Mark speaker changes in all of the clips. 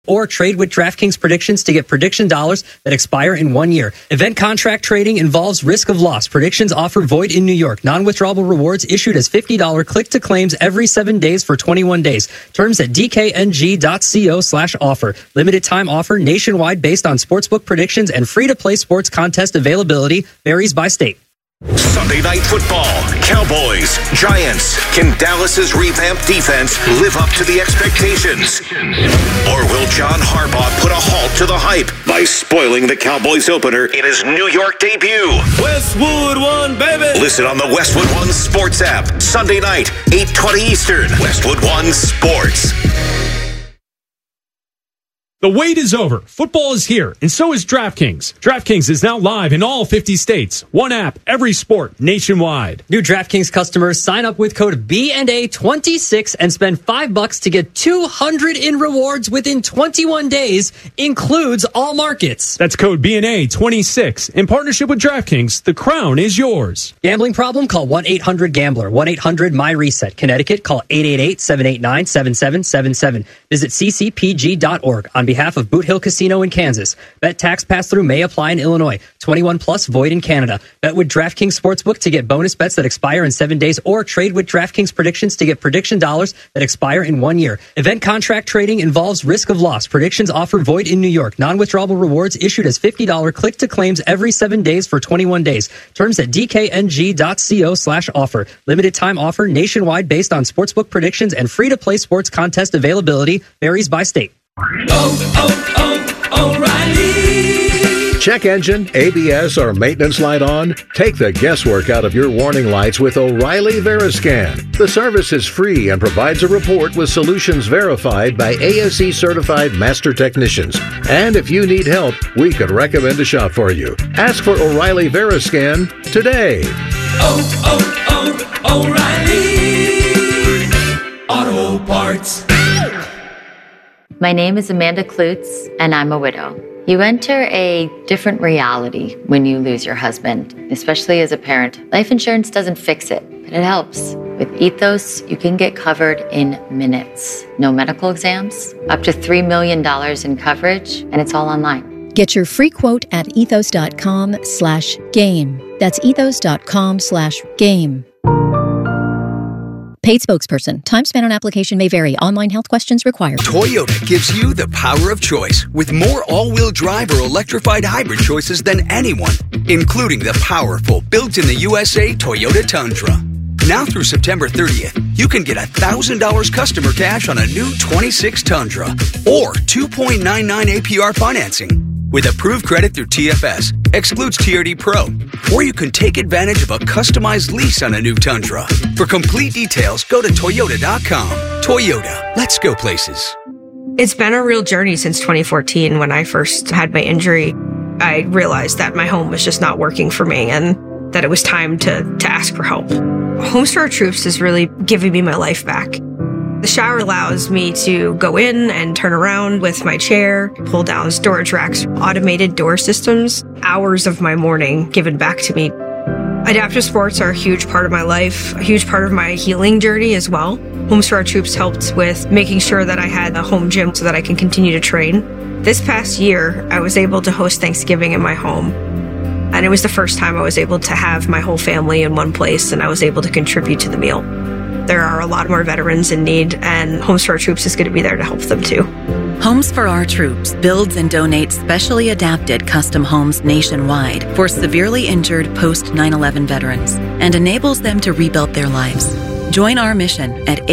Speaker 1: Or trade with DraftKings predictions to get prediction dollars that expire in 1 year. Event contract trading involves risk of loss. Predictions offered void in New York. Non-withdrawable rewards issued as $50 click-to-claims every 7 days for 21 days. Terms at dkng.co/offer. Limited time offer nationwide based on sportsbook predictions and free-to-play sports contest availability varies by state.
Speaker 2: Sunday Night Football, Cowboys, Giants. Can Dallas's revamped defense live up to the expectations? Or will John Harbaugh put a halt to the hype by spoiling the Cowboys opener in his New York debut?
Speaker 3: Westwood One, baby!
Speaker 2: Listen on the Westwood One Sports app. Sunday night, 8:20 Eastern. Westwood One Sports.
Speaker 4: The wait is over. Football is here, and so is DraftKings. DraftKings is now live in all 50 states. One app, every sport, nationwide.
Speaker 1: New DraftKings customers sign up with code BNA26 and spend $5 to get $200 in rewards within 21 days. Includes all markets.
Speaker 4: That's code BNA26. In partnership with DraftKings, the crown is yours.
Speaker 1: Gambling problem? Call 1-800-GAMBLER. 1-800-MY-RESET. Connecticut, call 888-789-7777. Visit ccpg.org. On behalf of Boot Hill Casino in Kansas. Bet tax pass-through may apply in Illinois. 21 plus void in Canada. Bet with DraftKings Sportsbook to get bonus bets that expire in 7 days or trade with DraftKings predictions to get prediction dollars that expire in 1 year. Event contract trading involves risk of loss. Predictions offered void in New York. Non-withdrawable rewards issued as $50 click-to-claims every 7 days for 21 days. Terms at dkng.co/offer. Limited time offer nationwide based on sportsbook predictions and free-to-play sports contest availability varies by state.
Speaker 3: O'Reilly.
Speaker 5: Check engine, ABS, or maintenance light on? Take the guesswork out of your warning lights with O'Reilly Veriscan. The service is free and provides a report with solutions verified by ASE certified master technicians. And if you need help, we could recommend a shop for you. Ask for O'Reilly Veriscan today.
Speaker 3: O'Reilly Auto Parts.
Speaker 6: My name is Amanda Klutz, and I'm a widow. You enter a different reality when you lose your husband, especially as a parent. Life insurance doesn't fix it, but it helps. With Ethos, you can get covered in minutes. No medical exams, up to $3 million in coverage, and it's all online.
Speaker 7: Get your free quote at ethos.com/game. That's ethos.com/game. Paid spokesperson. Time spent on application may vary. Online health questions required.
Speaker 8: Toyota gives you the power of choice with more all-wheel drive or electrified hybrid choices than anyone, including the powerful built-in-the-USA Toyota Tundra. Now through September 30th, you can get $1,000 customer cash on a new 26 Tundra or 2.99 APR financing. With approved credit through TFS, excludes TRD Pro, or you can take advantage of a customized lease on a new Tundra. For complete details, go to Toyota.com. Toyota, let's go places.
Speaker 9: It's been a real journey since 2014 when I first had my injury. I realized that my home was just not working for me and that it was time to ask for help. Homes for Our Troops is really giving me my life back. The shower allows me to go in and turn around with my chair, pull down storage racks, automated door systems, hours of my morning given back to me. Adaptive sports are a huge part of my life, a huge part of my healing journey as well. Homes for Our Troops helped with making sure that I had a home gym so that I can continue to train. This past year, I was able to host Thanksgiving in my home. And it was the first time I was able to have my whole family in one place and I was able to contribute to the meal. There are a lot more veterans in need, and Homes for Our Troops is going to be there to help them too.
Speaker 10: Homes for Our Troops builds and donates specially adapted custom homes nationwide for severely injured post-9/11 veterans and enables them to rebuild their lives. Join our mission at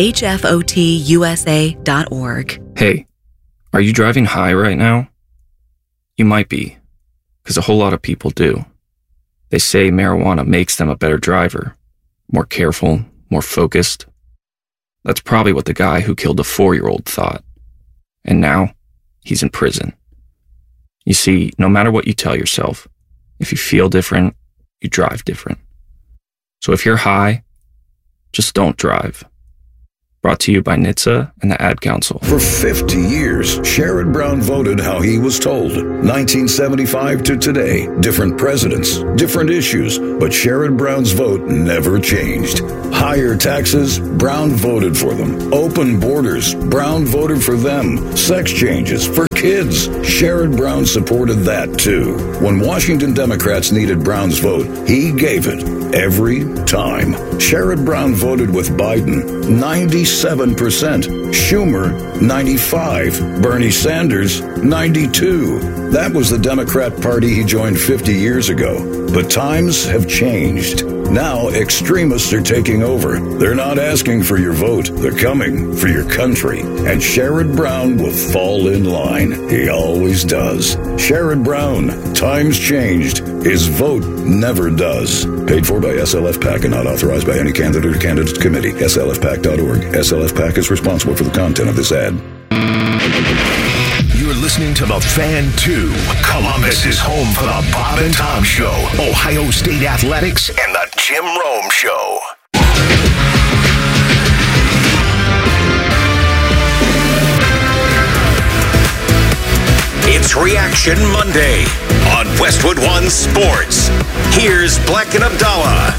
Speaker 10: hfotusa.org.
Speaker 11: Hey, are you driving high right now? You might be, because a whole lot of people do. They say marijuana makes them a better driver, more careful, more focused. That's probably what the guy who killed the 4-year-old thought. And now, he's in prison. You see, no matter what you tell yourself, if you feel different, you drive different. So if you're high, just don't drive. Brought to you by NHTSA and the Ad Council.
Speaker 12: For 50 years, Sherrod Brown voted how he was told. 1975 to today, different presidents, different issues, but Sherrod Brown's vote never changed. Higher taxes, Brown voted for them. Open borders, Brown voted for them. Sex changes for kids, Sherrod Brown supported that too. When Washington Democrats needed Brown's vote, he gave it every time. Sherrod Brown voted with Biden, 97%. Schumer, 95%. Bernie Sanders, 92%. That was the Democrat Party he joined 50 years ago. But times have changed. Now extremists are taking over. They're not asking for your vote. They're coming for your country. And Sherrod Brown will fall in line. He always does. Sherrod Brown, times changed. His vote never does. Paid for by SLF PAC and not authorized by any candidate or candidates committee. SLFPAC.org. SLF PAC is responsible for the content of this ad.
Speaker 2: You're listening to The Fan 2. Columbus is home for the Bob and Tom Show, Ohio State Athletics, and the Jim Rome Show. It's Reaction Monday on Westwood One Sports. Here's Black and Abdallah.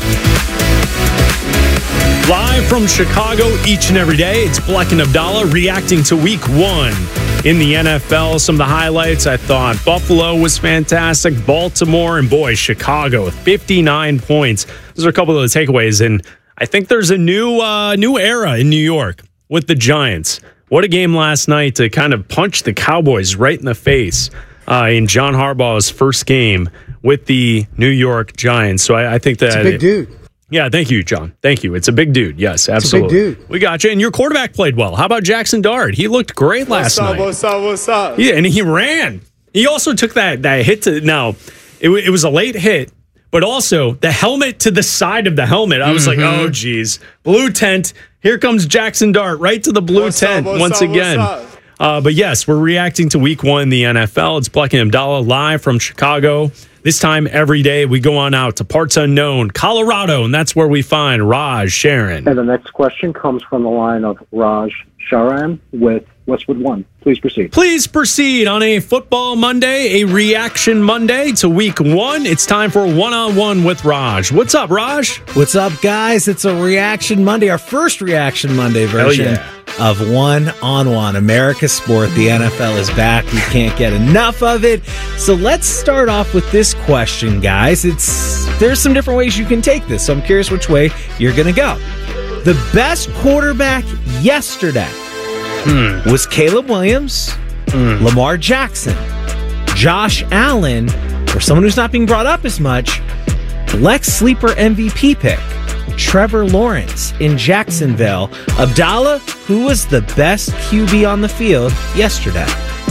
Speaker 4: Live from Chicago each and every day, it's Black and Abdallah reacting to week 1 in the NFL. Some of the highlights, I thought Buffalo was fantastic, Baltimore, and boy, Chicago with 59 points. Those are a couple of the takeaways, and I think there's a new era in New York with the Giants. What a game last night to kind of punch the Cowboys right in the face in John Harbaugh's first game with the New York Giants. So I think that...
Speaker 13: It's a big dude.
Speaker 4: Yeah, thank you, John. Thank you. It's a big dude. Yes, absolutely.
Speaker 13: It's a big dude.
Speaker 4: We got you. And your quarterback played well. How about Jackson Dart? He looked great last night.
Speaker 3: What's up?
Speaker 4: Yeah, and he ran. He also took that hit to... Now, it was a late hit, but also the helmet to the side of the helmet. I was like, oh, geez. Blue tent. Here comes Jackson Dart right to the blue tent once again. But yes, we're reacting to week 1 in the NFL. It's Black and Abdallah live from Chicago. This time every day we go on out to parts unknown, Colorado, and that's where we find Raj Sharon.
Speaker 14: And the next question comes from the line of Raj Sharan with Westwood One. Please proceed.
Speaker 4: Please proceed on a football Monday, a reaction Monday to week 1. It's time for one-on-one with Raj. What's up, Raj?
Speaker 15: What's up, guys? It's a reaction Monday, our first reaction Monday version of one-on-one. America's sport. The NFL is back. We can't get enough of it. So let's start off with this question, guys. There's some different ways you can take this, so I'm curious which way you're going to go. The best quarterback yesterday was Caleb Williams, Lamar Jackson, Josh Allen, or someone who's not being brought up as much, Lex Sleeper MVP pick, Trevor Lawrence in Jacksonville. Abdallah, who was the best QB on the field yesterday?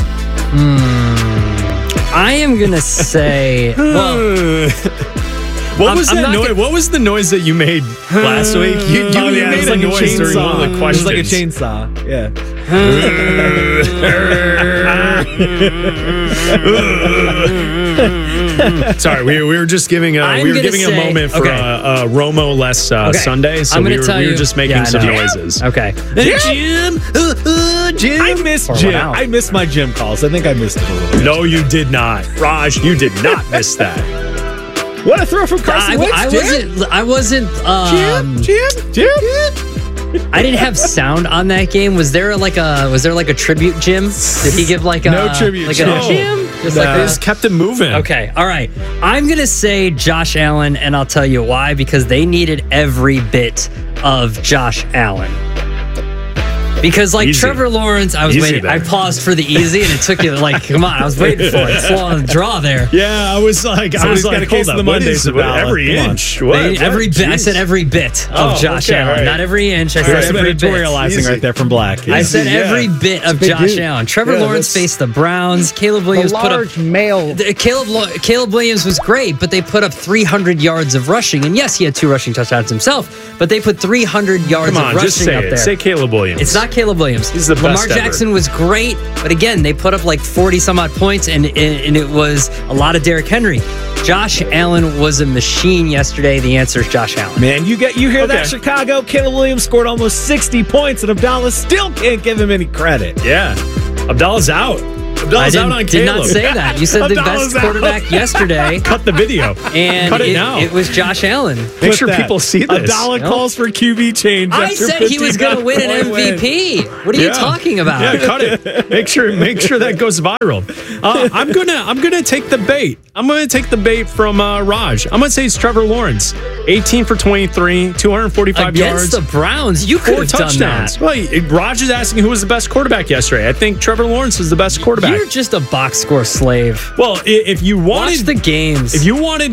Speaker 1: I am going to say...
Speaker 4: What was that noise? What was the noise that you made last week? You made a noise during one of the questions.
Speaker 15: It was like a chainsaw. Yeah.
Speaker 4: Sorry, we were just giving a moment for Romo-less Sunday, so we were just making some noises.
Speaker 1: Okay.
Speaker 15: Jim! I missed Jim. I missed my Jim calls. I think I missed it a little bit.
Speaker 4: No, you did not. Raj, you did not miss that.
Speaker 15: What a throw from Carson Wentz,
Speaker 1: I wasn't.
Speaker 15: Jim.
Speaker 1: I didn't have sound on that game. Was there like a tribute, Jim? Did he give like a
Speaker 4: no tribute?
Speaker 1: Like a Jim?
Speaker 4: Just like they just kept it moving.
Speaker 1: Okay, all right. I'm gonna say Josh Allen, and I'll tell you why. Because they needed every bit of Josh Allen. Because like easy. Trevor Lawrence, I was easy waiting. There. I paused for the easy, and it took you like, come on, I was waiting for it. Slow on the draw there.
Speaker 4: Yeah, I was like, hold up. The Mondays about every inch.
Speaker 1: Every bit. I said every bit of Josh Allen, right. Not every inch. I said every bit.
Speaker 15: Editorializing right there from Black.
Speaker 1: I said every bit of Josh Allen. Trevor Lawrence faced the Browns. Caleb Williams put up
Speaker 14: male.
Speaker 1: Caleb Williams was great, but they put up 300 yards of rushing, and yes, he had 2 rushing touchdowns himself. But they put 300 yards of rushing up there.
Speaker 4: Say Caleb Williams.
Speaker 1: It's not not Caleb Williams.
Speaker 4: He's the best
Speaker 1: Lamar
Speaker 4: ever.
Speaker 1: Jackson was great, but again, they put up like 40 some odd points, and it was a lot of Derrick Henry. Josh Allen was a machine yesterday. The answer is Josh Allen.
Speaker 15: Man, you hear that, Chicago? Caleb Williams scored almost 60 points, and Abdallah still can't give him any credit.
Speaker 4: Yeah. Abdallah's out. Abdallah's out on Caleb.
Speaker 1: Did not say that. You said the best quarterback yesterday.
Speaker 4: Cut the video.
Speaker 1: And
Speaker 4: Cut it now.
Speaker 1: It was Josh Allen.
Speaker 4: Make sure people see this.
Speaker 15: Abdallah calls for QB change.
Speaker 1: I said he was going to win an MVP. What are you talking about?
Speaker 4: Yeah, cut it. Make sure that goes viral. I'm gonna take the bait. I'm gonna take the bait from Raj. I'm gonna say it's Trevor Lawrence. 18 for 23, 245 yards.
Speaker 1: Against the Browns, you could
Speaker 4: 4
Speaker 1: have
Speaker 4: touchdowns.
Speaker 1: done that.
Speaker 4: Well, Raj is asking who was the best quarterback yesterday. I think Trevor Lawrence is the best quarterback.
Speaker 1: You're just a box score slave.
Speaker 4: Well, if you wanted
Speaker 1: watch the games,
Speaker 4: if you wanted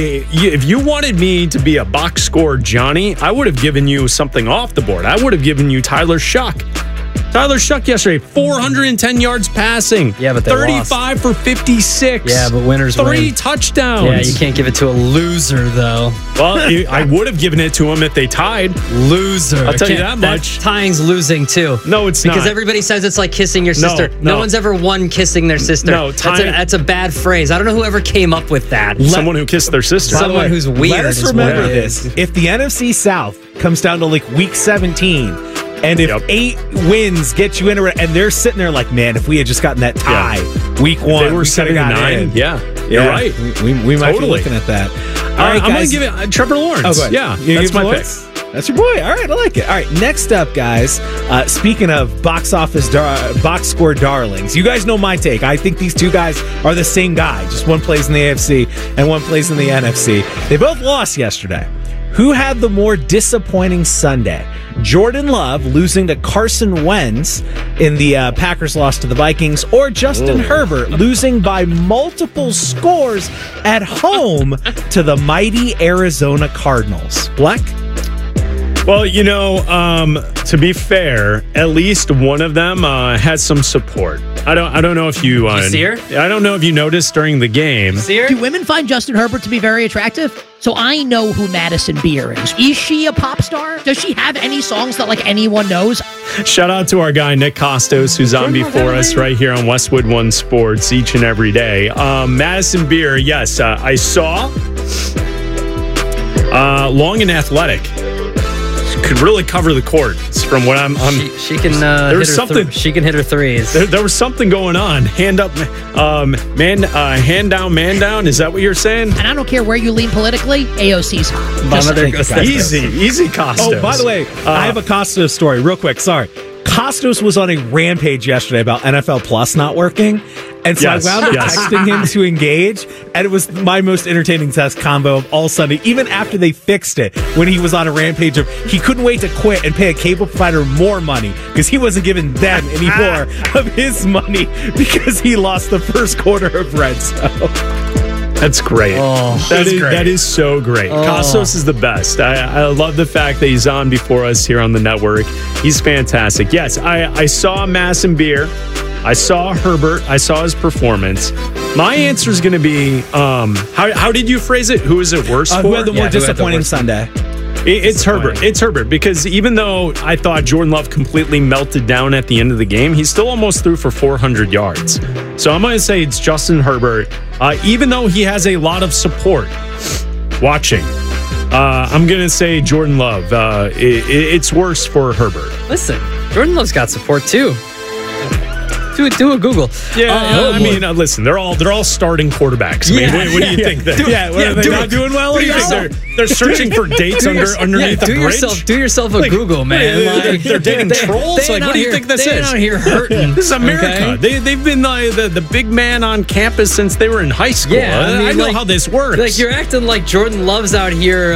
Speaker 4: me to be a box score Johnny, I would have given you something off the board. I would have given you Tyler Shuck. Tyler Shuck yesterday, 410 yards passing.
Speaker 1: Yeah, but they
Speaker 4: 35 for 56.
Speaker 1: Yeah, but winners
Speaker 4: 3
Speaker 1: win.
Speaker 4: touchdowns.
Speaker 1: Yeah, you can't give it to a loser, though.
Speaker 4: Well, I would have given it to him if they tied.
Speaker 1: Loser.
Speaker 4: I'll tell you that much.
Speaker 1: Tying's losing, too.
Speaker 4: No, it's
Speaker 1: because
Speaker 4: not.
Speaker 1: everybody says it's like kissing your sister.
Speaker 4: No.
Speaker 1: No one's ever won kissing their sister.
Speaker 4: No,
Speaker 1: that's a bad phrase. I don't know who ever came up with that.
Speaker 4: Someone who kissed their sister.
Speaker 1: Someone who's weird.
Speaker 15: Let us remember this. If the NFC South comes down to like week 17, and if 8 wins get you in, and they're sitting there like, man, if we had just gotten that tie week 1,
Speaker 4: they were 7-9. Yeah, you're right.
Speaker 15: We might be looking at that. All right,
Speaker 4: I'm going to give it Trevor Lawrence.
Speaker 15: Oh, go ahead.
Speaker 4: Yeah,
Speaker 15: that's my
Speaker 4: pick.
Speaker 15: That's your boy. All right, I like it. All right, next up, guys. Speaking of box score darlings, you guys know my take. I think these two guys are the same guy. Just one plays in the AFC and one plays in the NFC. They both lost yesterday. Who had the more disappointing Sunday? Jordan Love losing to Carson Wentz in the Packers loss to the Vikings, or Justin Herbert losing by multiple scores at home to the mighty Arizona Cardinals? Black?
Speaker 4: Well, to be fair, at least one of them has some support. I don't know if you
Speaker 1: see her?
Speaker 4: I don't know if you noticed during the game.
Speaker 1: See her?
Speaker 13: Do women find Justin Herbert to be very attractive? So I know who Madison Beer is. Is she a pop star? Does she have any songs that like anyone knows?
Speaker 4: Shout out to our guy Nick Costos, who's on before us right here on Westwood One Sports each and every day. Madison Beer, yes, I saw. Long and athletic. Could really cover the court. From what I'm
Speaker 1: she can she can hit her threes.
Speaker 4: There was something going on. Hand up, hand down, man down. Is that what you're saying?
Speaker 13: And I don't care where you lean politically. AOC's hot.
Speaker 4: Easy, Costos.
Speaker 15: Oh, by the way, I have a Costos story real quick. Sorry. Costos was on a rampage yesterday about NFL Plus not working. And so I wound up texting him to engage, and it was my most entertaining test combo of all Sunday, even after they fixed it, when he was on a rampage of he couldn't wait to quit and pay a cable provider more money because he wasn't giving them any more of his money because he lost the first quarter of red zone.
Speaker 4: That's great. That is so great. Costos is the best. I love the fact that he's on before us here on the network. He's fantastic. Yes, I saw Madison Beer. I saw Herbert. I saw his performance. My answer is going to be, how did you phrase it? Who is it worse for?
Speaker 15: Who had the more disappointing Sunday?
Speaker 4: It's Herbert. It's Herbert because even though I thought Jordan Love completely melted down at the end of the game, he still almost threw for 400 yards. So I'm going to say it's Justin Herbert, even though he has a lot of support watching. I'm going to say Jordan Love. It's worse for Herbert.
Speaker 1: Listen, Jordan Love's got support too. Do a Google.
Speaker 4: Yeah, listen, they're all starting quarterbacks. I mean, what do you think?
Speaker 15: Are they not doing well?
Speaker 4: What do you think? They're searching for dates underneath the bridge?
Speaker 1: Do yourself a Google, man.
Speaker 4: They're dating trolls? What do you think this is?
Speaker 1: They're out here hurting.
Speaker 4: This is America. Okay? They've been the big man on campus since they were in high school.
Speaker 1: Yeah,
Speaker 4: I know how this works.
Speaker 1: Like, you're acting like Jordan Love's out here,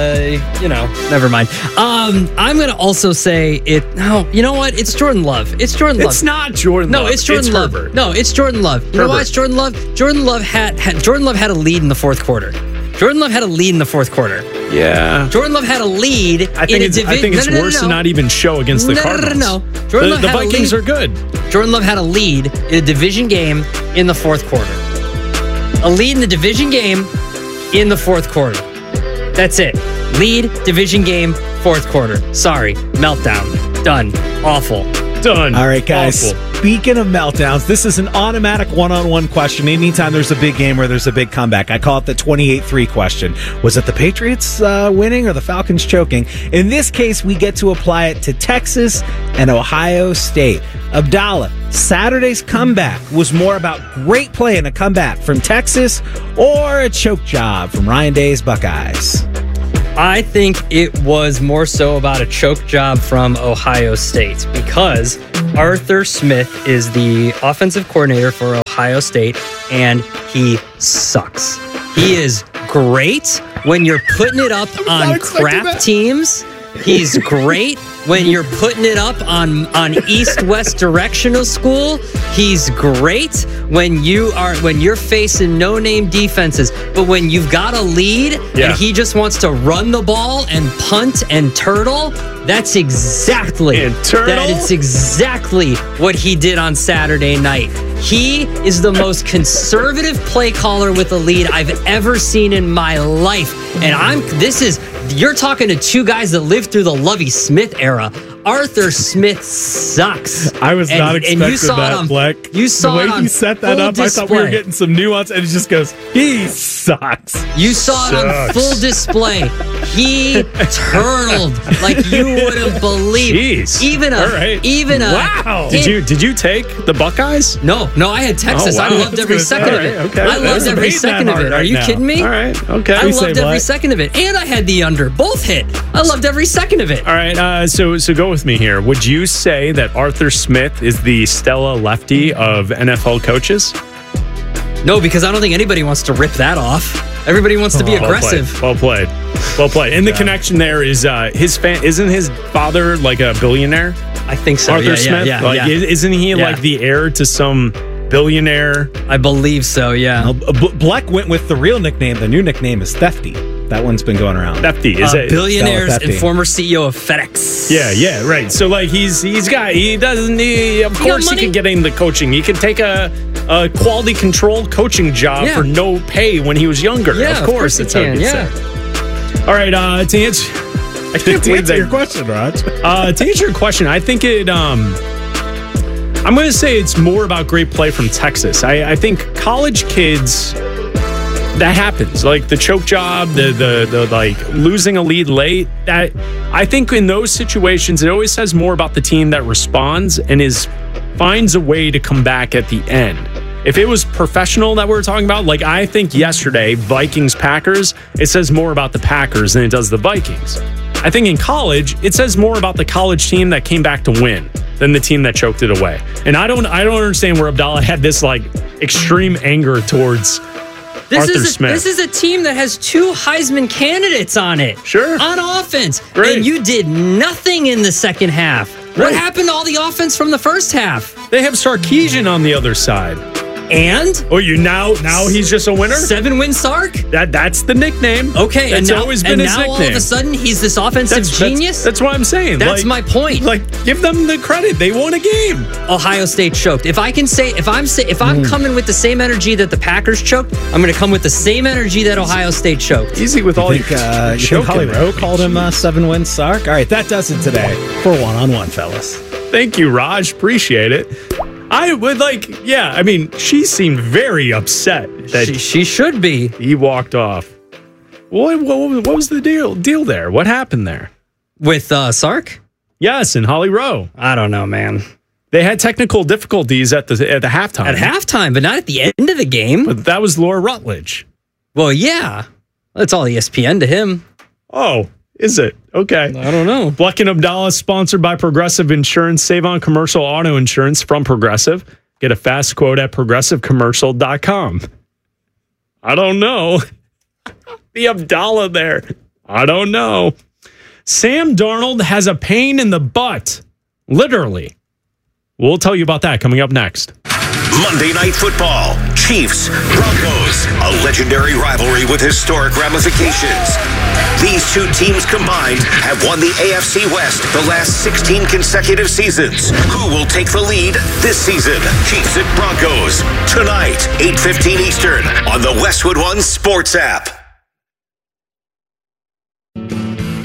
Speaker 1: never mind. I'm going to also say you know what? It's Jordan Love. It's Jordan Love.
Speaker 4: It's not Jordan Love.
Speaker 1: No, it's Jordan Love.
Speaker 4: Herbert.
Speaker 1: No, it's Jordan Love. You know why it's Jordan Love? Jordan Love had a lead in the fourth quarter. Jordan Love had a lead in the fourth quarter.
Speaker 4: Yeah.
Speaker 1: Jordan Love had a lead
Speaker 4: I think it's worse to not even show against the Cardinals.
Speaker 1: No. Jordan Love
Speaker 4: the
Speaker 1: had
Speaker 4: Vikings are good.
Speaker 1: Jordan Love had a lead in a division game in the fourth quarter. A lead in the division game in the fourth quarter. That's it. Lead, division game, fourth quarter. Sorry. Meltdown. Done. Awful.
Speaker 4: Done.
Speaker 15: All right, guys.
Speaker 4: Awful.
Speaker 15: Speaking of meltdowns, this is an automatic one-on-one question. Anytime there's a big game or there's a big comeback, I call it the 28-3 question. Was it the Patriots winning or the Falcons choking? In this case, we get to apply it to Texas and Ohio State. Abdallah, Saturday's comeback was more about great play in a comeback from Texas or a choke job from Ryan Day's Buckeyes?
Speaker 1: I think it was more so about a choke job from Ohio State because Arthur Smith is the offensive coordinator for Ohio State, and he sucks. He is great when you're putting it up on crap teams. He's great when you're putting it up on east-west directional school. He's great when you're facing no-name defenses. But when you've got a lead and he just wants to run the ball and punt and turtle, that's exactly what he did on Saturday night. He is the most conservative play caller with a lead I've ever seen in my life. And you're talking to two guys that lived through the Lovie Smith era. Arthur Smith sucks.
Speaker 4: I was not expecting that, Fleck.
Speaker 1: You saw
Speaker 4: the way he set that up.
Speaker 1: Display.
Speaker 4: I thought we were getting some nuance, and it just goes, he sucks.
Speaker 1: You saw it on full display. He turtled like you wouldn't believe.
Speaker 4: Jeez. Wow. Did you take the Buckeyes?
Speaker 1: No, I had Texas. I loved every second of it.
Speaker 4: Okay.
Speaker 1: I loved every second of it. Are you kidding me?
Speaker 4: All right. Okay.
Speaker 1: I loved every second of it, and I had the under. Both hit. I loved every second of it.
Speaker 4: All right. So go with me here. Would you say that Arthur Smith is the Stella Lefty of NFL coaches?
Speaker 1: No, because I don't think anybody wants to rip that off. Everybody wants to be aggressive.
Speaker 4: Well played. And the connection there is isn't his father like a billionaire?
Speaker 1: I think so.
Speaker 4: Arthur Smith?
Speaker 1: Yeah.
Speaker 4: Isn't he like the heir to some billionaire?
Speaker 1: I believe so, yeah.
Speaker 15: Bleck went with the real nickname. The new nickname is Thefty. That one's been going around.
Speaker 4: Thefty. Is it?
Speaker 1: Billionaires and former CEO of FedEx.
Speaker 4: Yeah, right. So like of course he can get into coaching. He can take a quality control coaching job for no pay when he was younger.
Speaker 1: Yeah,
Speaker 4: of course
Speaker 1: he can. Yeah.
Speaker 4: All right, to answer
Speaker 15: your question, Raj.
Speaker 4: To answer your question, I think it I'm going to say it's more about great play from Texas. I think college kids, that happens. Like the choke job, the like losing a lead late. That I think in those situations, it always says more about the team that responds and finds a way to come back at the end. If it was professional that we were talking about, like I think yesterday, Vikings-Packers, it says more about the Packers than it does the Vikings. I think in college, it says more about the college team that came back to win than the team that choked it away. And I don't understand where Abdallah had this like extreme anger towards Arthur Smith.
Speaker 1: This is a team that has two Heisman candidates on it.
Speaker 4: Sure.
Speaker 1: On offense.
Speaker 4: Great.
Speaker 1: And you did nothing in the second half. Right. What happened to all the offense from the first half?
Speaker 4: They have Sarkisian on the other side.
Speaker 1: And?
Speaker 4: Oh, now he's just a winner?
Speaker 1: 7-win Sark?
Speaker 4: That's the nickname.
Speaker 1: Okay,
Speaker 4: that's always been his nickname.
Speaker 1: All of a sudden he's this offensive genius?
Speaker 4: That's what I'm saying.
Speaker 1: That's my point.
Speaker 4: Like, give them the credit. They won a game.
Speaker 1: Ohio State choked. If I'm coming with the same energy that the Packers choked, I'm going to come with the same energy that Ohio State choked.
Speaker 4: Easy with all
Speaker 15: you think Holly Rowe called him 7-win Sark? All right, that does it today for one-on-one, fellas.
Speaker 4: Thank you, Raj. Appreciate it. I would she seemed very upset that
Speaker 1: she should be.
Speaker 4: He walked off. What was the deal there? What happened there?
Speaker 1: With Sark?
Speaker 4: Yes, and Holly Rowe.
Speaker 1: I don't know, man.
Speaker 4: They had technical difficulties at the halftime.
Speaker 1: At halftime, but not at the end of the game.
Speaker 4: But that was Laura Rutledge.
Speaker 1: Well, yeah. That's all ESPN to him.
Speaker 4: Oh, is it? Okay.
Speaker 1: I don't know.
Speaker 4: Bleck and Abdallah is sponsored by Progressive Insurance. Save on commercial auto insurance from Progressive. Get a fast quote at progressivecommercial.com. I don't know. The Abdallah there. I don't know. Sam Darnold has a pain in the butt. Literally. We'll tell you about that coming up next.
Speaker 2: Monday Night Football. Chiefs, Broncos. A legendary rivalry with historic ramifications. These two teams combined have won the AFC West the last 16 consecutive seasons. Who will take the lead this season? Chiefs at Broncos. Tonight, 8:15 Eastern on the Westwood One Sports app.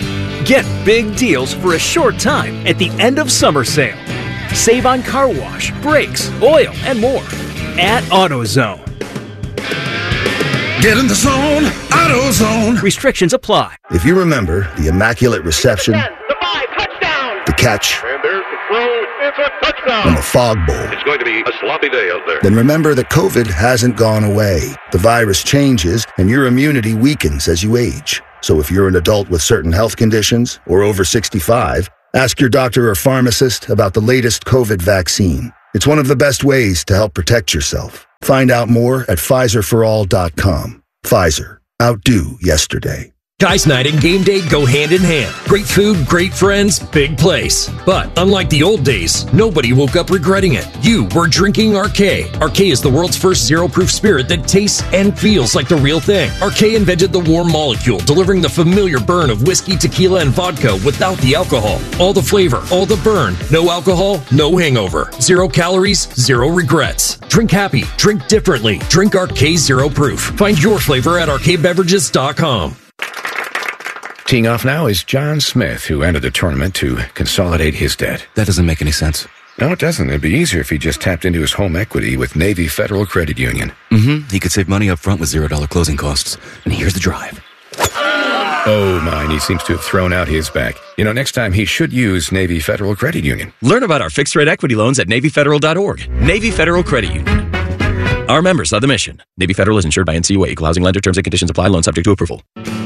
Speaker 16: Get big deals for a short time at the end of summer sale. Save on car wash, brakes, oil, and more at AutoZone.
Speaker 12: Get in the zone, AutoZone.
Speaker 16: Restrictions apply.
Speaker 17: If you remember the immaculate reception, the catch,
Speaker 18: and there's the throw. It's a touchdown.
Speaker 17: and the fog bowl,
Speaker 18: It's going to be a sloppy day out there.
Speaker 17: then remember that COVID hasn't gone away. The virus changes and your immunity weakens as you age. So if you're an adult with certain health conditions or over 65, ask your doctor or pharmacist about the latest COVID vaccine. It's one of the best ways to help protect yourself. Find out more at PfizerForAll.com. Pfizer. Outdo yesterday.
Speaker 19: Guys Night and game day go hand in hand. Great food, great friends, big place. But unlike the old days, nobody woke up regretting it. You were drinking Arcade. Arcade is the world's first zero-proof spirit that tastes and feels like the real thing. Arcade invented the warm molecule, delivering the familiar burn of whiskey, tequila, and vodka without the alcohol. All the flavor, all the burn. No alcohol, no hangover. 0 calories, 0 regrets. Drink happy, drink differently. Drink Arcade Zero Proof. Find your flavor at arcadebeverages.com.
Speaker 20: Teeing off now is John Smith, who entered the tournament to consolidate his debt.
Speaker 21: That doesn't make any sense.
Speaker 20: No, it doesn't. It'd be easier if he just tapped into his home equity with Navy Federal Credit Union.
Speaker 21: He could save money up front with $0 closing costs. And here's the drive.
Speaker 20: Oh, mine. He seems to have thrown out his back. You know, next time he should use Navy Federal Credit Union.
Speaker 22: Learn about our fixed-rate equity loans at NavyFederal.org. Navy Federal Credit Union. Our members are the mission. Navy Federal is insured by NCUA. Equal housing lender. Terms and conditions apply. Loan subject to approval.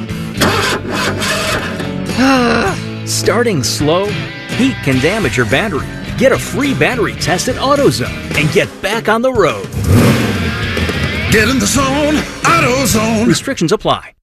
Speaker 16: Starting slow? Heat can damage your battery. Get a free battery test at AutoZone and get back on the road.
Speaker 12: Get in the zone, AutoZone.
Speaker 16: Restrictions apply.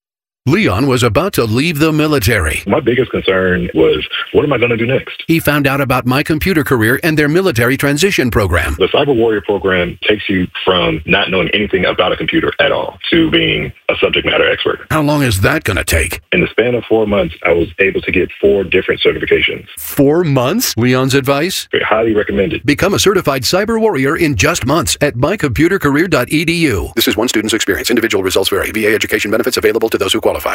Speaker 23: Leon was about to leave the military.
Speaker 18: My biggest concern was, what am I going to do next?
Speaker 23: He found out about My Computer Career and their military transition program.
Speaker 18: The Cyber Warrior program takes you from not knowing anything about a computer at all to being a subject matter expert.
Speaker 23: How long is that going to take?
Speaker 18: In the span of 4 months, I was able to get 4 different certifications.
Speaker 23: 4 months? Leon's advice?
Speaker 18: Highly recommended.
Speaker 23: Become a certified cyber warrior in just months at mycomputercareer.edu. This is one student's experience. Individual results vary. VA education benefits available to those who qualify.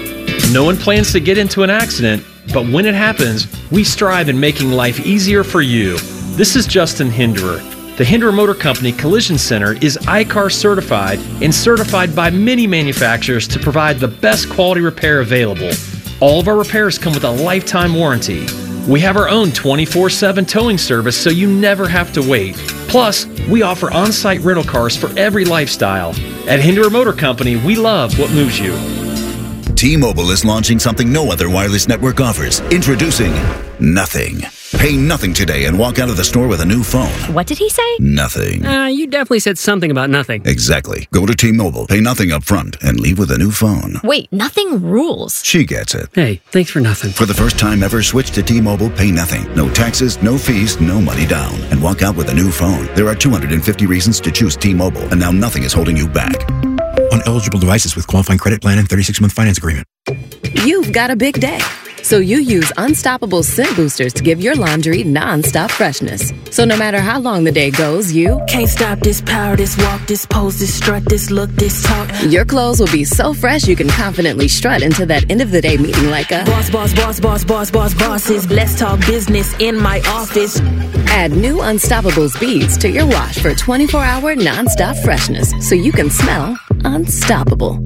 Speaker 24: No one plans to get into an accident, but when it happens, we strive in making life easier for you. This is Justin Hinderer. The Hinderer Motor Company Collision Center is ICAR certified and certified by many manufacturers to provide the best quality repair available. All of our repairs come with a lifetime warranty. We have our own 24/7 towing service so you never have to wait. Plus, we offer on-site rental cars for every lifestyle. At Hinderer Motor Company, we love what moves you.
Speaker 25: T-Mobile is launching something no other wireless network offers. Introducing Nothing. Pay nothing today and walk out of the store with a new phone.
Speaker 26: What did he say?
Speaker 25: Nothing.
Speaker 26: You definitely said something about nothing.
Speaker 25: Exactly. Go to T-Mobile, pay nothing up front, and leave with a new phone.
Speaker 26: Wait, nothing rules.
Speaker 25: She gets it.
Speaker 26: Hey, thanks for nothing.
Speaker 25: For the first time ever, switch to T-Mobile, pay nothing. No taxes, no fees, no money down. And walk out with a new phone. There are 250 reasons to choose T-Mobile, and now nothing is holding you back.
Speaker 27: On eligible devices with qualifying credit plan and 36-month finance agreement.
Speaker 28: You've got a big day, so you use Unstoppable Scent Boosters to give your laundry non-stop freshness. So no matter how long the day goes, you
Speaker 29: can't stop this power, this walk, this pose, this strut, this look, this talk.
Speaker 28: Your clothes will be so fresh you can confidently strut into that end of the day meeting like a
Speaker 29: boss, boss, boss, boss, boss, boss, bosses. Let's talk business in my office.
Speaker 28: Add new Unstoppables beads to your wash for 24-hour non-stop freshness so you can smell unstoppable.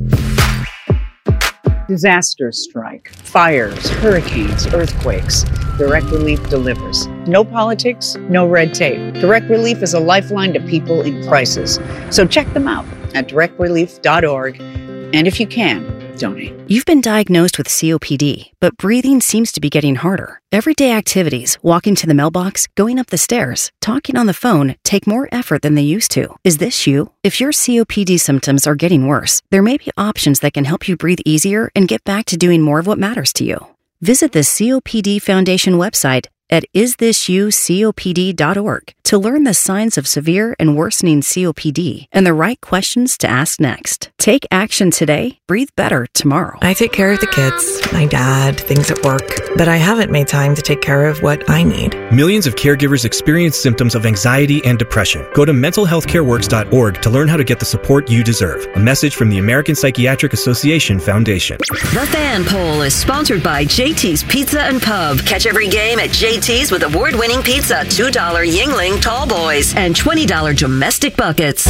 Speaker 30: Disasters strike, fires, hurricanes, earthquakes. Direct Relief delivers. No politics, no red tape. Direct Relief is a lifeline to people in crisis. So check them out at directrelief.org. And if you can, donate.
Speaker 31: You've been diagnosed with COPD, but breathing seems to be getting harder. Everyday activities, walking to the mailbox, going up the stairs, talking on the phone, take more effort than they used to. Is this you? If your COPD symptoms are getting worse, there may be options that can help you breathe easier and get back to doing more of what matters to you. Visit the COPD Foundation website at isthisyoucopd.org to learn the signs of severe and worsening COPD and the right questions to ask next. Take action today. Breathe better tomorrow.
Speaker 3: I take care of the kids, my dad, things at work, but I haven't made time to take care of what I need.
Speaker 5: Millions of caregivers experience symptoms of anxiety and depression. Go to mentalhealthcareworks.org to learn how to get the support you deserve. A message from the American Psychiatric Association Foundation.
Speaker 6: The Fan Poll is sponsored by JT's Pizza and Pub. Catch every game at JT's with award-winning pizza, $2 Yingling Tall Boys, and $20 domestic buckets.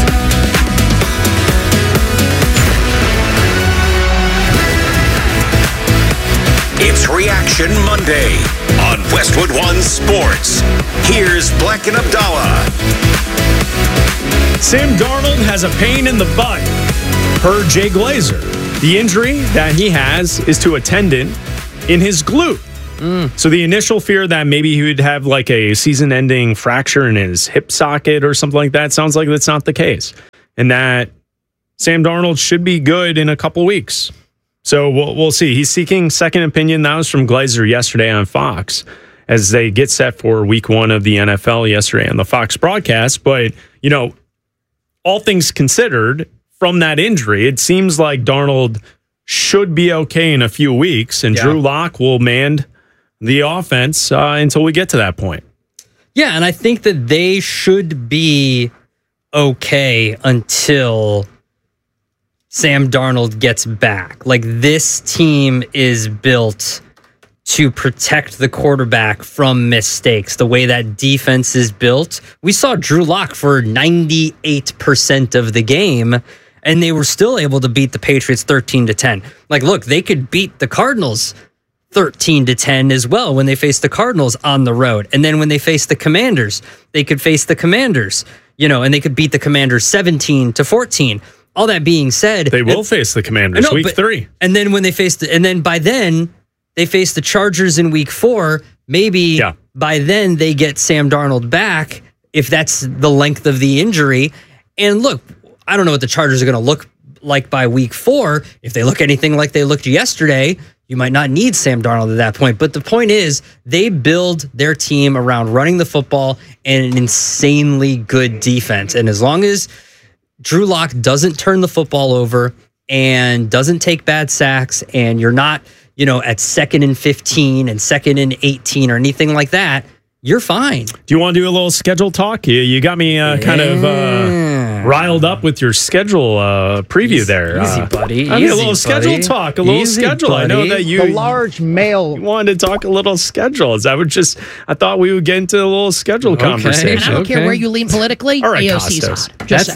Speaker 2: It's Reaction Monday on Westwood One Sports. Here's Black and Abdallah.
Speaker 4: Sam Darnold has a pain in the butt, per Jay Glazer. The injury that he has is to a tendon in his glute. So the initial fear that maybe he would have like a season-ending fracture in his hip socket or something like that sounds like that's not the case. And that Sam Darnold should be good in a couple weeks. So we'll see. He's seeking second opinion. That was from Glazer yesterday on Fox as they get set for week 1 of the NFL yesterday on the Fox broadcast. But, you know, all things considered, from that injury, it seems like Darnold should be okay in a few weeks, and Drew Lock will man the offense until we get to that point.
Speaker 1: Yeah, and I think that they should be okay until Sam Darnold gets back. Like, this team is built to protect the quarterback from mistakes. The way that defense is built, we saw Drew Lock for 98% of the game, and they were still able to beat the Patriots 13-10. Like, look, they could beat the Cardinals 13-10 as well when they faced the Cardinals on the road. And then when they faced the Commanders, they could face the Commanders, and they could beat the Commanders 17-14. All that being said,
Speaker 4: they will face the Commanders week 3.
Speaker 1: And then when they faced, and then by then they face the Chargers in week 4. Maybe by then they get Sam Darnold back if that's the length of the injury. And look, I don't know what the Chargers are going to look like by week 4. If they look anything like they looked yesterday, you might not need Sam Darnold at that point. But the point is, they build their team around running the football and an insanely good defense. And as long as Drew Lock doesn't turn the football over and doesn't take bad sacks, and you're not, at 2nd and 15 and 2nd and 18 or anything like that, you're fine.
Speaker 4: Do you want to do a little schedule talk? You got me kind of riled up with your schedule preview there.
Speaker 1: Easy, buddy.
Speaker 4: I mean, a little schedule talk, a little schedule.
Speaker 1: Buddy.
Speaker 4: I know that you...
Speaker 7: The large male...
Speaker 4: You wanted to talk a little schedule. I thought we would get into a little schedule conversation.
Speaker 7: And I don't care where you lean politically.
Speaker 4: All right,
Speaker 7: AOC's
Speaker 4: Costos.
Speaker 7: hot.
Speaker 1: That's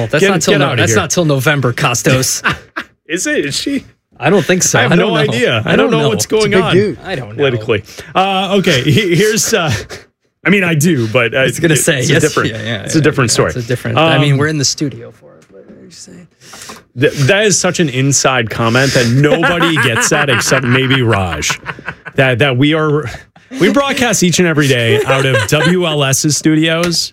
Speaker 1: not till November, Costos.
Speaker 4: Is it? Is she?
Speaker 1: I don't think so.
Speaker 4: I have no idea. I don't know what's going on
Speaker 1: I don't know.
Speaker 4: politically. Okay, here's... I mean, I do, but
Speaker 1: I was going to say
Speaker 4: it's
Speaker 1: yes,
Speaker 4: a different. It's a different story.
Speaker 1: It's a different. I mean, we're in the studio for it. But you say
Speaker 4: that is such an inside comment that nobody gets that except maybe Raj. That we broadcast each and every day out of WLS's studios,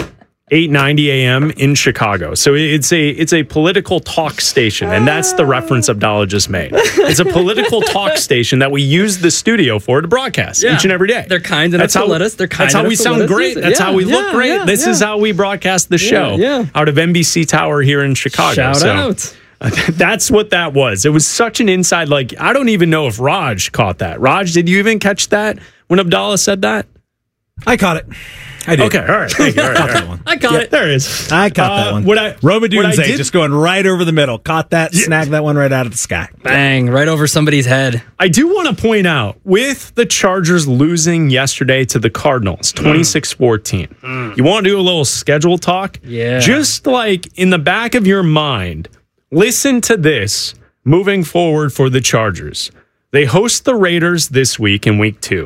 Speaker 4: 8:90 a.m. in Chicago. So it's a political talk station, and that's the reference Abdallah just made. It's a political talk station that we use the studio for to broadcast each and every day.
Speaker 1: They're kind enough to let us.
Speaker 4: That's how we sound great. That's how we look great. This is how we broadcast the show out of NBC Tower here in Chicago.
Speaker 1: Shout out.
Speaker 4: That's what that was. It was such an inside, I don't even know if Raj caught that. Raj, did you even catch that when Abdallah said that?
Speaker 7: I caught it. I did.
Speaker 4: Okay, all right. Thank you. All right.
Speaker 1: I caught it.
Speaker 4: There it is.
Speaker 7: I caught that one. Robodoomsday just going right over the middle. Caught that, snagged that one right out of the sky.
Speaker 1: Bang, right over somebody's head.
Speaker 4: I do want to point out, with the Chargers losing yesterday to the Cardinals, 26-14, you want to do a little schedule talk?
Speaker 1: Yeah.
Speaker 4: Just in the back of your mind, listen to this moving forward for the Chargers. They host the Raiders this week in week 2.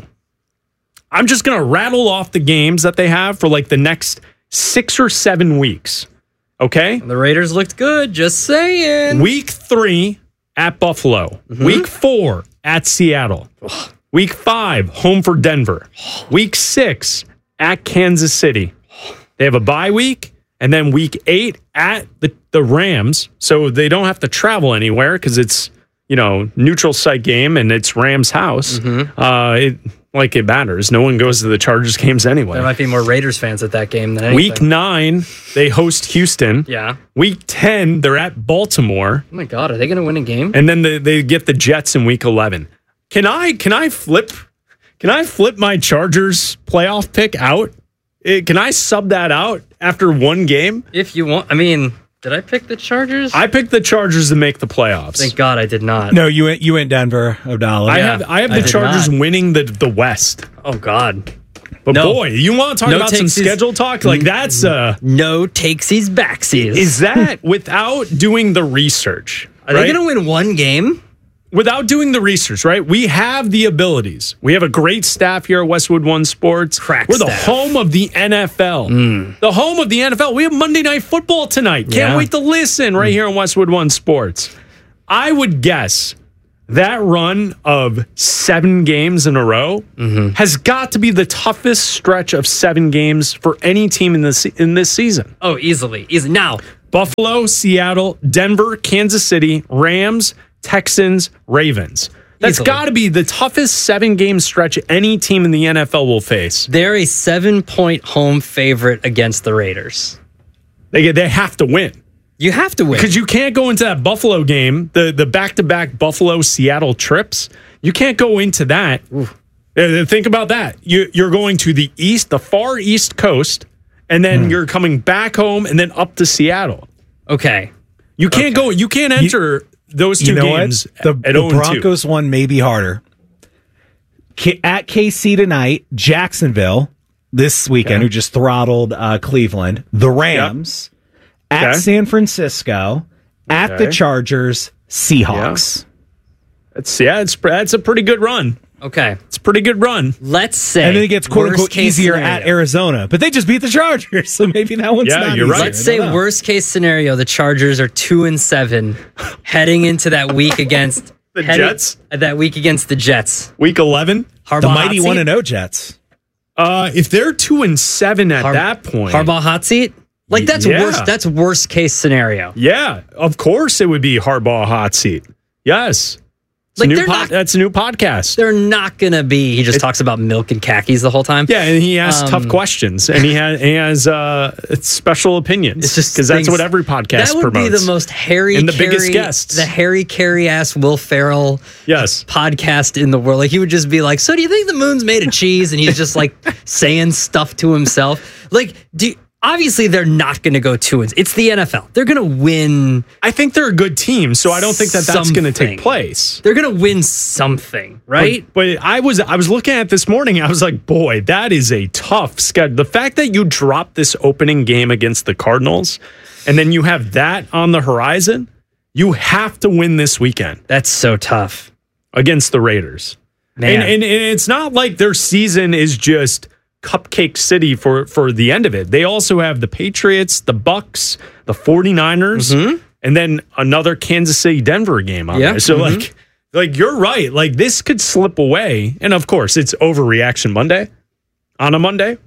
Speaker 4: I'm just going to rattle off the games that they have for the next 6 or 7 weeks. Okay?
Speaker 1: The Raiders looked good, just saying.
Speaker 4: Week 3 at Buffalo. Week 4 at Seattle. Week 5, home for Denver. Week 6 at Kansas City. They have a bye week, and then week 8 at the Rams. So they don't have to travel anywhere because it's, neutral site game and it's Rams house. like it matters. No one goes to the Chargers games anyway.
Speaker 1: There might be more Raiders fans at that game than anything.
Speaker 4: Week 9, they host Houston.
Speaker 1: Yeah.
Speaker 4: Week 10, they're at Baltimore.
Speaker 1: Oh my God, are they going to win a game?
Speaker 4: And then they get the Jets in Week 11. Can I flip my Chargers playoff pick out? Can I sub that out after one game?
Speaker 1: If you want. I mean, did I pick the Chargers?
Speaker 4: I picked the Chargers to make the playoffs.
Speaker 1: Thank God I did not.
Speaker 7: No, you went Denver, Abdallah.
Speaker 4: I have the Chargers winning the West.
Speaker 1: Oh God.
Speaker 4: But boy, you want to talk about some schedule talk? Like that's
Speaker 1: no takesies backsies.
Speaker 4: Is that without doing the research?
Speaker 1: Are they going to win one game?
Speaker 4: Without doing the research, right? We have the abilities. We have a great staff here at Westwood One Sports. We're the home of the NFL. The home of the NFL. We have Monday Night Football tonight. Can't wait to listen right here on Westwood One Sports. I would guess that run of 7 games in a row has got to be the toughest stretch of 7 games for any team in this season.
Speaker 1: Oh, easily. Now,
Speaker 4: Buffalo, Seattle, Denver, Kansas City, Rams, Texans, Ravens. That's got to be the toughest 7-game stretch any team in the NFL will face.
Speaker 1: They're a 7-point home favorite against the Raiders.
Speaker 4: They have to win.
Speaker 1: You have to win.
Speaker 4: Because you can't go into that Buffalo game, the back-to-back Buffalo-Seattle trips. You can't go into that. Think about that. You're going to the east, the far east coast, and then you're coming back home and then up to Seattle.
Speaker 1: Okay.
Speaker 4: You can't go. You can't enter those two games.
Speaker 7: The Broncos one may be harder. At KC tonight, Jacksonville this weekend, who just throttled Cleveland. The Rams at San Francisco, at the Chargers, Seahawks.
Speaker 4: That's a pretty good run.
Speaker 1: Okay.
Speaker 4: It's a pretty good run.
Speaker 1: Let's say.
Speaker 7: And then it gets quote unquote easier at Arizona. But they just beat the Chargers, so maybe that one's not
Speaker 4: you're
Speaker 7: easy.
Speaker 4: right.
Speaker 1: Let's say worst case scenario, the Chargers are 2-7 heading into that week against
Speaker 4: the Jets.
Speaker 1: That week against the Jets.
Speaker 4: Week 11.
Speaker 1: Harbaugh
Speaker 7: the mighty 1-0 Jets.
Speaker 4: If they're 2-7 at that point.
Speaker 1: Harbaugh hot seat? Like that's worst. That's worst case scenario.
Speaker 4: Yeah, of course it would be Harbaugh hot seat. Yes. That's a new podcast.
Speaker 1: They're not going to be. He just talks about milk and khakis the whole time.
Speaker 4: Yeah, and he asks tough questions, and he has special opinions. It's just because that's what every podcast promotes.
Speaker 1: That would be the most Harry
Speaker 4: and the
Speaker 1: Carey,
Speaker 4: biggest guests.
Speaker 1: The Harry Carey-ass Will Ferrell podcast in the world. Like he would just be like, "So do you think the moon's made of cheese?" And he's just like saying stuff to himself. Like, obviously, they're not going to go 2-0. It's the NFL. They're going to win.
Speaker 4: I think they're a good team, so I don't think that's going to take place.
Speaker 1: They're going to win something, right?
Speaker 4: But I was looking at this morning. I was like, boy, that is a tough schedule. The fact that you drop this opening game against the Cardinals, and then you have that on the horizon, you have to win this weekend.
Speaker 1: That's so tough
Speaker 4: against the Raiders.
Speaker 1: Man.
Speaker 4: And it's not like their season is just Cupcake City for the end of it. They also have the Patriots, the Bucks, the 49ers, and then another Kansas City Denver game on there. So like you're right. Like this could slip away. And of course, it's overreaction Monday on a Monday.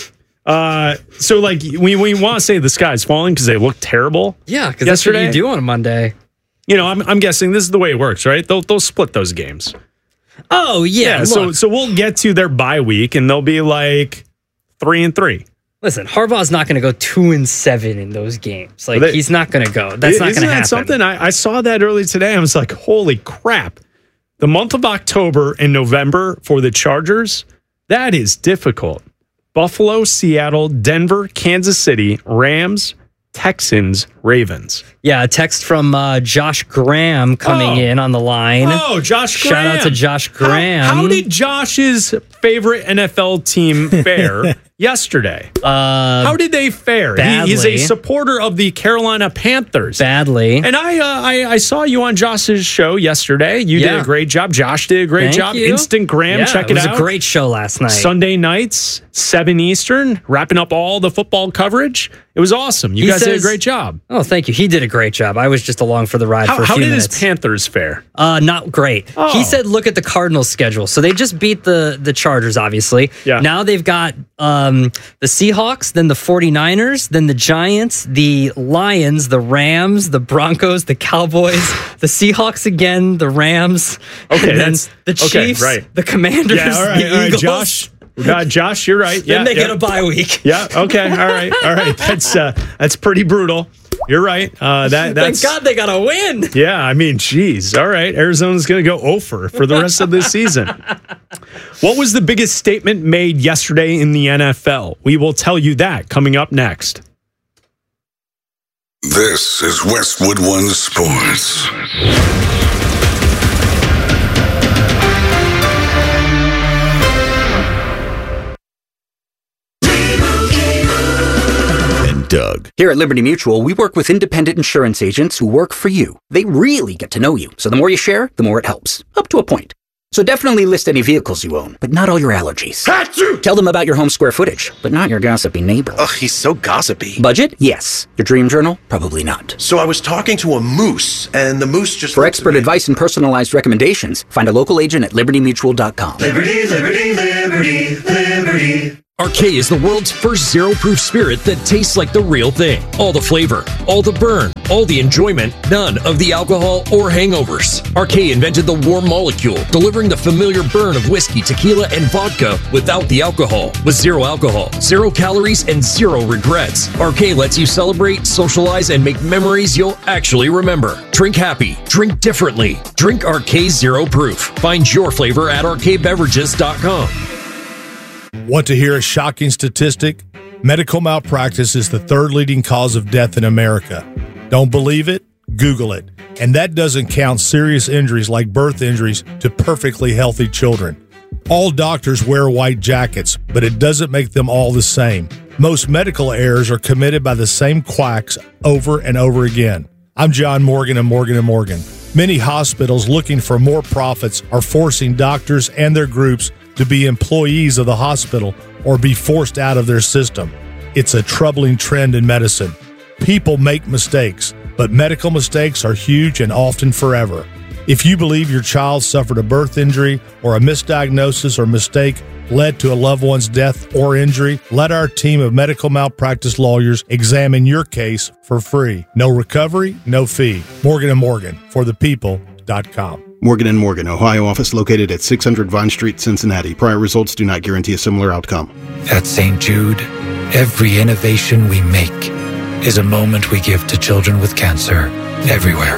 Speaker 4: So like we want to say the sky's falling because they look terrible.
Speaker 1: Yeah, because that's what you do on a Monday.
Speaker 4: You know, I'm guessing this is the way it works, right? They'll split those games.
Speaker 1: Oh yeah.
Speaker 4: So we'll get to their bye week and they'll be like 3-3.
Speaker 1: Listen, Harbaugh's not going to go 2-7 in those games. Like he's not going to go. That's not going to happen.
Speaker 4: Something I saw that early today. I was like, holy crap! The month of October and November for the Chargers, that is difficult. Buffalo, Seattle, Denver, Kansas City, Rams, Texans, Ravens.
Speaker 1: Yeah, a text from Josh Graham coming in on the line.
Speaker 4: Oh, Josh Graham.
Speaker 1: Shout out to Josh Graham.
Speaker 4: How did Josh's favorite NFL team fare yesterday? How did they fare? He's a supporter of the Carolina Panthers.
Speaker 1: Badly.
Speaker 4: And I saw you on Josh's show yesterday. You did a great job. Josh did a great job.
Speaker 1: You.
Speaker 4: Instant Graham, check it out.
Speaker 1: It was a great show last night.
Speaker 4: Sunday nights, 7 Eastern, wrapping up all the football coverage. It was awesome. You guys did a great job.
Speaker 1: Oh, thank you. He did a great job. I was just along for the ride for a few
Speaker 4: How did
Speaker 1: minutes.
Speaker 4: his Panthers fare?
Speaker 1: Not great.
Speaker 4: Oh.
Speaker 1: He said, look at the Cardinals' schedule. So they just beat the Chargers, obviously.
Speaker 4: Yeah.
Speaker 1: Now they've got the Seahawks, then the 49ers, then the Giants, the Lions, the Rams, the Broncos, the Cowboys, the Seahawks again, the Rams,
Speaker 4: Okay,
Speaker 1: and then
Speaker 4: that's
Speaker 1: the Chiefs,
Speaker 4: right.
Speaker 1: the Commanders,
Speaker 4: Yeah, all right,
Speaker 1: the
Speaker 4: all right,
Speaker 1: Eagles.
Speaker 4: Josh, you're right.
Speaker 1: Then they get a bye week.
Speaker 4: Yeah. Okay. All right. That's pretty brutal. You're right. That's
Speaker 1: Thank God they got a win.
Speaker 4: Yeah. I mean, geez. All right. Arizona's going to go 0 for the rest of this season. What was the biggest statement made yesterday in the NFL? We will tell you that coming up next.
Speaker 12: This is Westwood One Sports.
Speaker 8: Doug. Here at Liberty Mutual, we work with independent insurance agents who work for you. They really get to know you, so the more you share, the more it helps, up to a point. So definitely list any vehicles you own, but not all your allergies. Tell them about your home square footage, but not your gossipy neighbor.
Speaker 9: Ugh, he's so gossipy.
Speaker 8: Budget? Yes. Your dream journal? Probably not.
Speaker 9: So I was talking to a moose, and the moose just...
Speaker 8: For expert advice and personalized recommendations, find a local agent at libertymutual.com.
Speaker 10: Liberty, liberty, liberty, liberty. Arcade is the world's first zero-proof spirit that tastes like the real thing. All the flavor, all the burn, all the enjoyment, none of the alcohol or hangovers. Arcade invented the warm molecule, delivering the familiar burn of whiskey, tequila, and vodka without the alcohol. With zero alcohol, 0 calories, and 0 regrets. Arcade lets you celebrate, socialize, and make memories you'll actually remember. Drink happy, drink differently. Drink Arcade Zero Proof. Find your flavor at arcadebeverages.com.
Speaker 11: Want to hear a shocking statistic? Medical malpractice is the 3rd leading cause of death in America. Don't believe it? Google it. And that doesn't count serious injuries like birth injuries to perfectly healthy children. All doctors wear white jackets, but it doesn't make them all the same. Most medical errors are committed by the same quacks over and over again. I'm John Morgan of Morgan & Morgan. Many hospitals looking for more profits are forcing doctors and their groups to be employees of the hospital or be forced out of their system. It's a troubling trend in medicine. People make mistakes, but medical mistakes are huge and often forever. If you believe your child suffered a birth injury or a misdiagnosis or mistake led to a loved one's death or injury, let our team of medical malpractice lawyers examine your case for free. No recovery, no fee. Morgan & Morgan, for the people.com.
Speaker 13: Morgan & Morgan, Ohio office located at 600 Vine Street, Cincinnati. Prior results do not guarantee a similar outcome.
Speaker 14: At St. Jude, every innovation we make is a moment we give to children with cancer everywhere.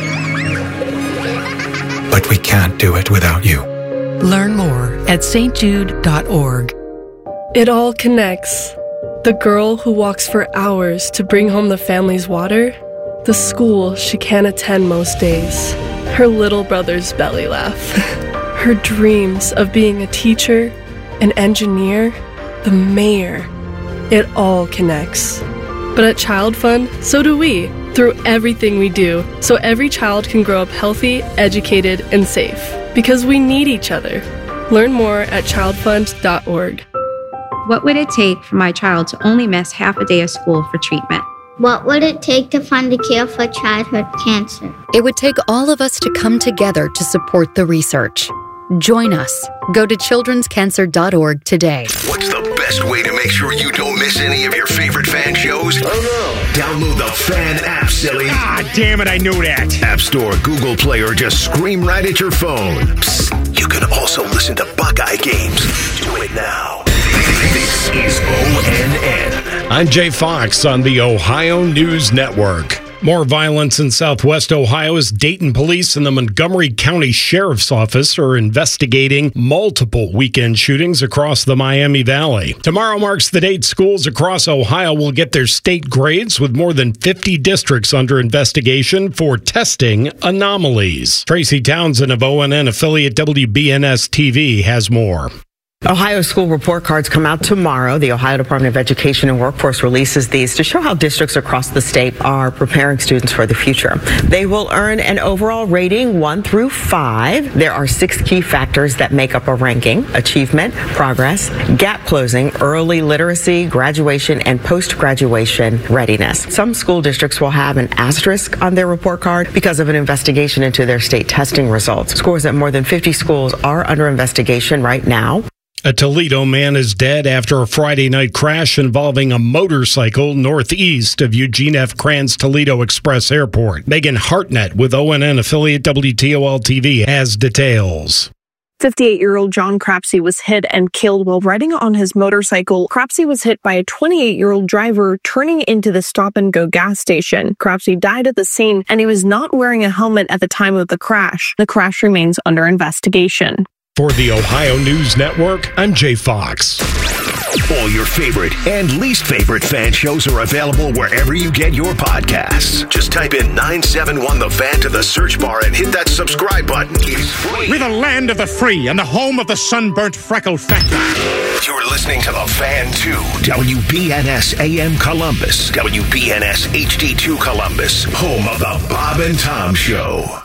Speaker 14: But we can't do it without you.
Speaker 28: Learn more at stjude.org.
Speaker 15: It all connects. The girl who walks for hours to bring home the family's water, the school she can't attend most days, her little brother's belly laugh, her dreams of being a teacher, an engineer, the mayor. It all connects. But at Child Fund, so do we, through everything we do, so every child can grow up healthy, educated, and safe. Because we need each other. Learn more at childfund.org.
Speaker 17: What would it take for my child to only miss half a day of school for treatment?
Speaker 19: What would it take to fund a cure for childhood cancer?
Speaker 20: It would take all of us to come together to support the research. Join us. Go to childrenscancer.org today.
Speaker 2: What's the best way to make sure you don't miss any of your favorite fan shows? Oh no. Download the Fan app, silly.
Speaker 4: Ah, damn it, I knew that.
Speaker 2: App Store, Google Play, or just scream right at your phone. Psst, you can also listen to Buckeye games. Do it now. This is ONN.
Speaker 4: I'm Jay Fox on the Ohio News Network. More violence in southwest Ohio as Dayton police and the Montgomery County Sheriff's Office are investigating multiple weekend shootings across the Miami Valley. Tomorrow marks the date schools across Ohio will get their state grades, with more than 50 districts under investigation for testing anomalies. Tracy Townsend of ONN affiliate WBNS TV has more.
Speaker 16: Ohio school report cards come out tomorrow. The Ohio Department of Education and Workforce releases these to show how districts across the state are preparing students for the future. They will earn an overall rating 1 through 5. There are 6 key factors that make up a ranking: achievement, progress, gap closing, early literacy, graduation, and post-graduation readiness. Some school districts will have an asterisk on their report card because of an investigation into their state testing results. Scores at more than 50 schools are under investigation right now.
Speaker 18: A Toledo man is dead after a Friday night crash involving a motorcycle northeast of Eugene F. Kranz Toledo Express Airport. Megan Hartnett with ONN affiliate WTOL-TV has details.
Speaker 21: 58-year-old John Crapsey was hit and killed while riding on his motorcycle. Crapsey was hit by a 28-year-old driver turning into the stop-and-go gas station. Crapsey died at the scene, and he was not wearing a helmet at the time of the crash. The crash remains under investigation.
Speaker 18: For the Ohio News Network, I'm Jay Fox.
Speaker 2: All your favorite and least favorite fan shows are available wherever you get your podcasts. Just type in 971 The Fan to the search bar and hit that subscribe button. It's free.
Speaker 22: We're the land of the free and the home of the sunburnt freckle factor.
Speaker 2: You're listening to The Fan 2, WBNS AM Columbus, WBNS HD2 Columbus, home of the Bob and Tom Show.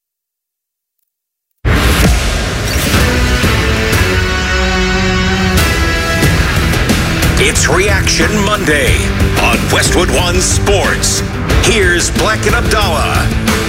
Speaker 2: It's Reaction Monday on Westwood One Sports. Here's Black and Abdallah.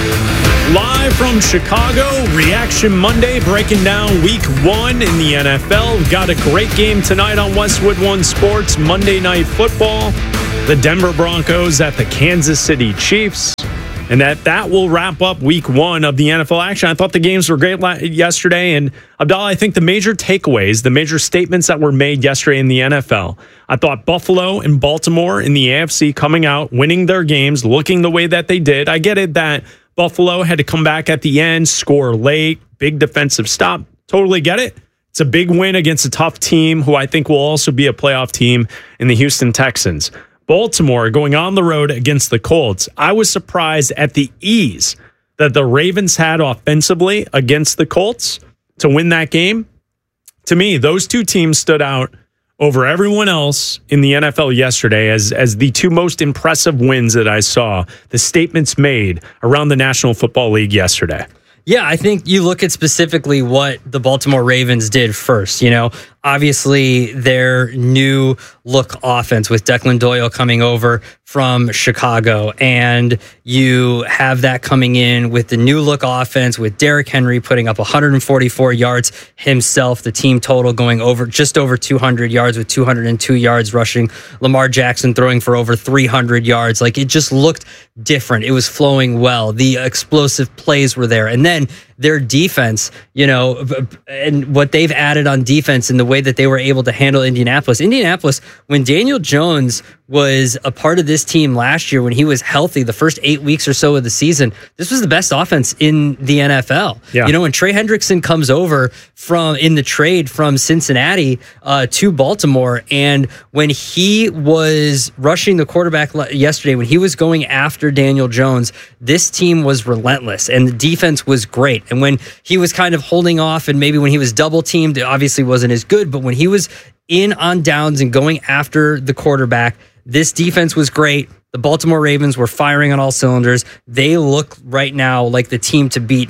Speaker 4: Live from Chicago, Reaction Monday, breaking down Week 1 in the NFL. We've got a great game tonight on Westwood One Sports, Monday Night Football. The Denver Broncos at the Kansas City Chiefs. And that will wrap up Week 1 of the NFL action. I thought the games were great yesterday. And Abdallah, I think the major takeaways, the major statements that were made yesterday in the NFL, I thought Buffalo and Baltimore in the AFC coming out, winning their games, looking the way that they did. I get it that Buffalo had to come back at the end, score late, big defensive stop. Totally get it. It's a big win against a tough team who I think will also be a playoff team in the Houston Texans. Baltimore going on the road against the Colts. I was surprised at the ease that the Ravens had offensively against the Colts to win that game. To me, those two teams stood out over everyone else in the NFL yesterday as the two most impressive wins that I saw, the statements made around the National Football League yesterday.
Speaker 1: Yeah, I think you look at specifically what the Baltimore Ravens did first. You know, obviously their new look offense with Declan Doyle coming over from Chicago, and you have that coming in with the new look offense with Derrick Henry putting up 144 yards himself, the team total going over just over 200 yards with 202 yards rushing. Lamar Jackson throwing for over 300 yards. Like, it just looked different. It was flowing well. The explosive plays were there. And then their defense, you know, and what they've added on defense and the way that they were able to handle Indianapolis. Indianapolis, when Daniel Jones was a part of this team last year, when he was healthy, the first 8 weeks or so of the season, this was the best offense in the NFL. Yeah. You know, when Trey Hendrickson comes over in the trade from Cincinnati to Baltimore, and when he was rushing the quarterback yesterday, when he was going after Daniel Jones, this team was relentless and the defense was great. And when he was kind of holding off, and maybe when he was double teamed, it obviously wasn't as good, but when he was in on downs and going after the quarterback, this defense was great. The Baltimore Ravens were firing on all cylinders. They look right now like the team to beat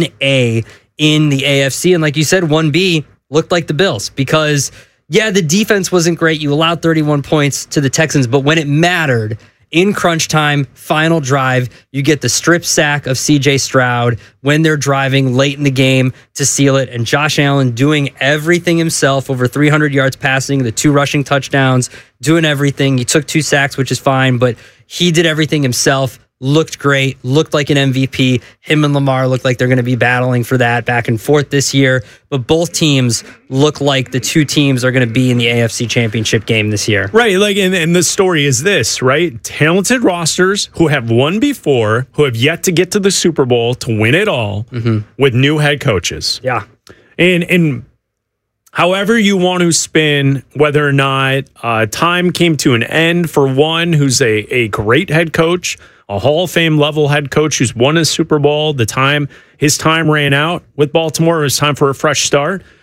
Speaker 1: 1A in the AFC. And like you said, 1B looked like the Bills because, yeah, the defense wasn't great. You allowed 31 points to the Texans, but when it mattered, in crunch time, final drive, you get the strip sack of C.J. Stroud when they're driving late in the game to seal it. And Josh Allen doing everything himself, over 300 yards passing, the 2 rushing touchdowns, doing everything. He took 2 sacks, which is fine, but he did everything himself. Looked great, looked like an MVP. Him and Lamar look like they're going to be battling for that back and forth this year. But both teams look like the two teams are going to be in the AFC Championship game this year.
Speaker 4: Right, like, and the story is this, right? Talented rosters who have won before, who have yet to get to the Super Bowl to win it all, with new head coaches.
Speaker 1: Yeah.
Speaker 4: And however you want to spin whether or not time came to an end for one who's a great head coach, a Hall of Fame level head coach who's won a Super Bowl, his time ran out with Baltimore. It was time for a fresh start.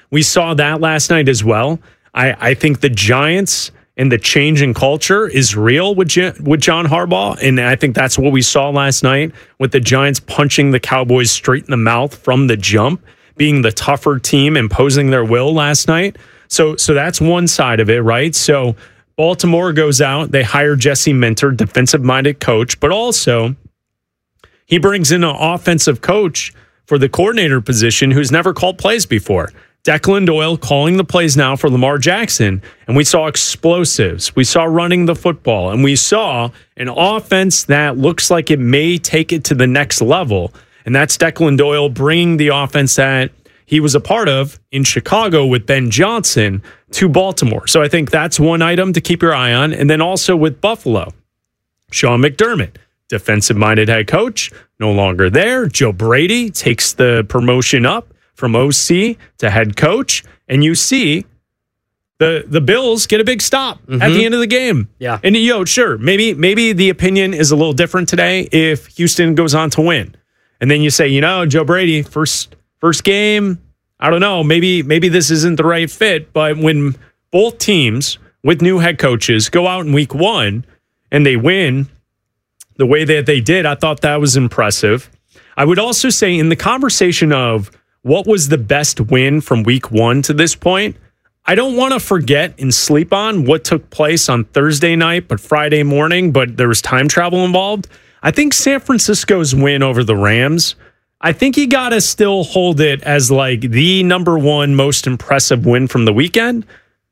Speaker 4: we saw that last night as well. I think the Giants and the change in culture is real with John Harbaugh, and I think that's what we saw last night with the Giants punching the Cowboys straight in the mouth from the jump, being the tougher team, imposing their will last night. So that's one side of it, right? So Baltimore goes out, they hire Jesse Minter, defensive-minded coach, but also he brings in an offensive coach for the coordinator position who's never called plays before. Declan Doyle calling the plays now for Lamar Jackson, and we saw explosives. We saw running the football, and we saw an offense that looks like it may take it to the next level, and that's Declan Doyle bringing the offense that he was a part of in Chicago with Ben Johnson to Baltimore. So I think that's one item to keep your eye on, and then also with Buffalo, Sean McDermott, defensive-minded head coach, no longer there. Joe Brady takes the promotion up from OC to head coach, and you see the Bills get a big stop at the end of the game.
Speaker 1: Yeah.
Speaker 4: And sure, maybe the opinion is a little different today if Houston goes on to win. And then you say, Joe Brady, first game, I don't know, maybe this isn't the right fit, but when both teams with new head coaches go out in week 1 and they win the way that they did, I thought that was impressive. I would also say in the conversation of what was the best win from week 1 to this point, I don't want to forget and sleep on what took place on Thursday night, but Friday morning, but there was time travel involved. I think San Francisco's win over the Rams, I think you got to still hold it as like the number one most impressive win from the weekend,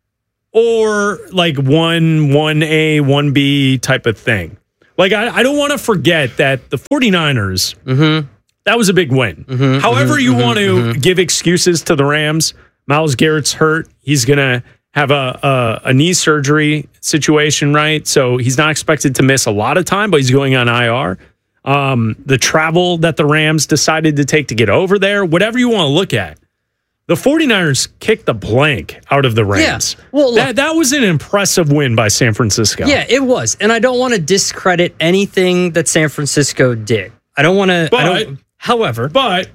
Speaker 4: or like 1A, 1B type of thing. Like, I don't want to forget that the 49ers, that was a big win. However you want to give excuses to the Rams, Myles Garrett's hurt. He's going to have a knee surgery situation, right? So he's not expected to miss a lot of time, but he's going on IR. The travel that the Rams decided to take to get over there, whatever you want to look at. The 49ers kicked the blank out of the Rams.
Speaker 1: Yeah. Well, look,
Speaker 4: that was an impressive win by San Francisco.
Speaker 1: Yeah, it was. And I don't want to discredit anything that San Francisco did. I don't want to. However, what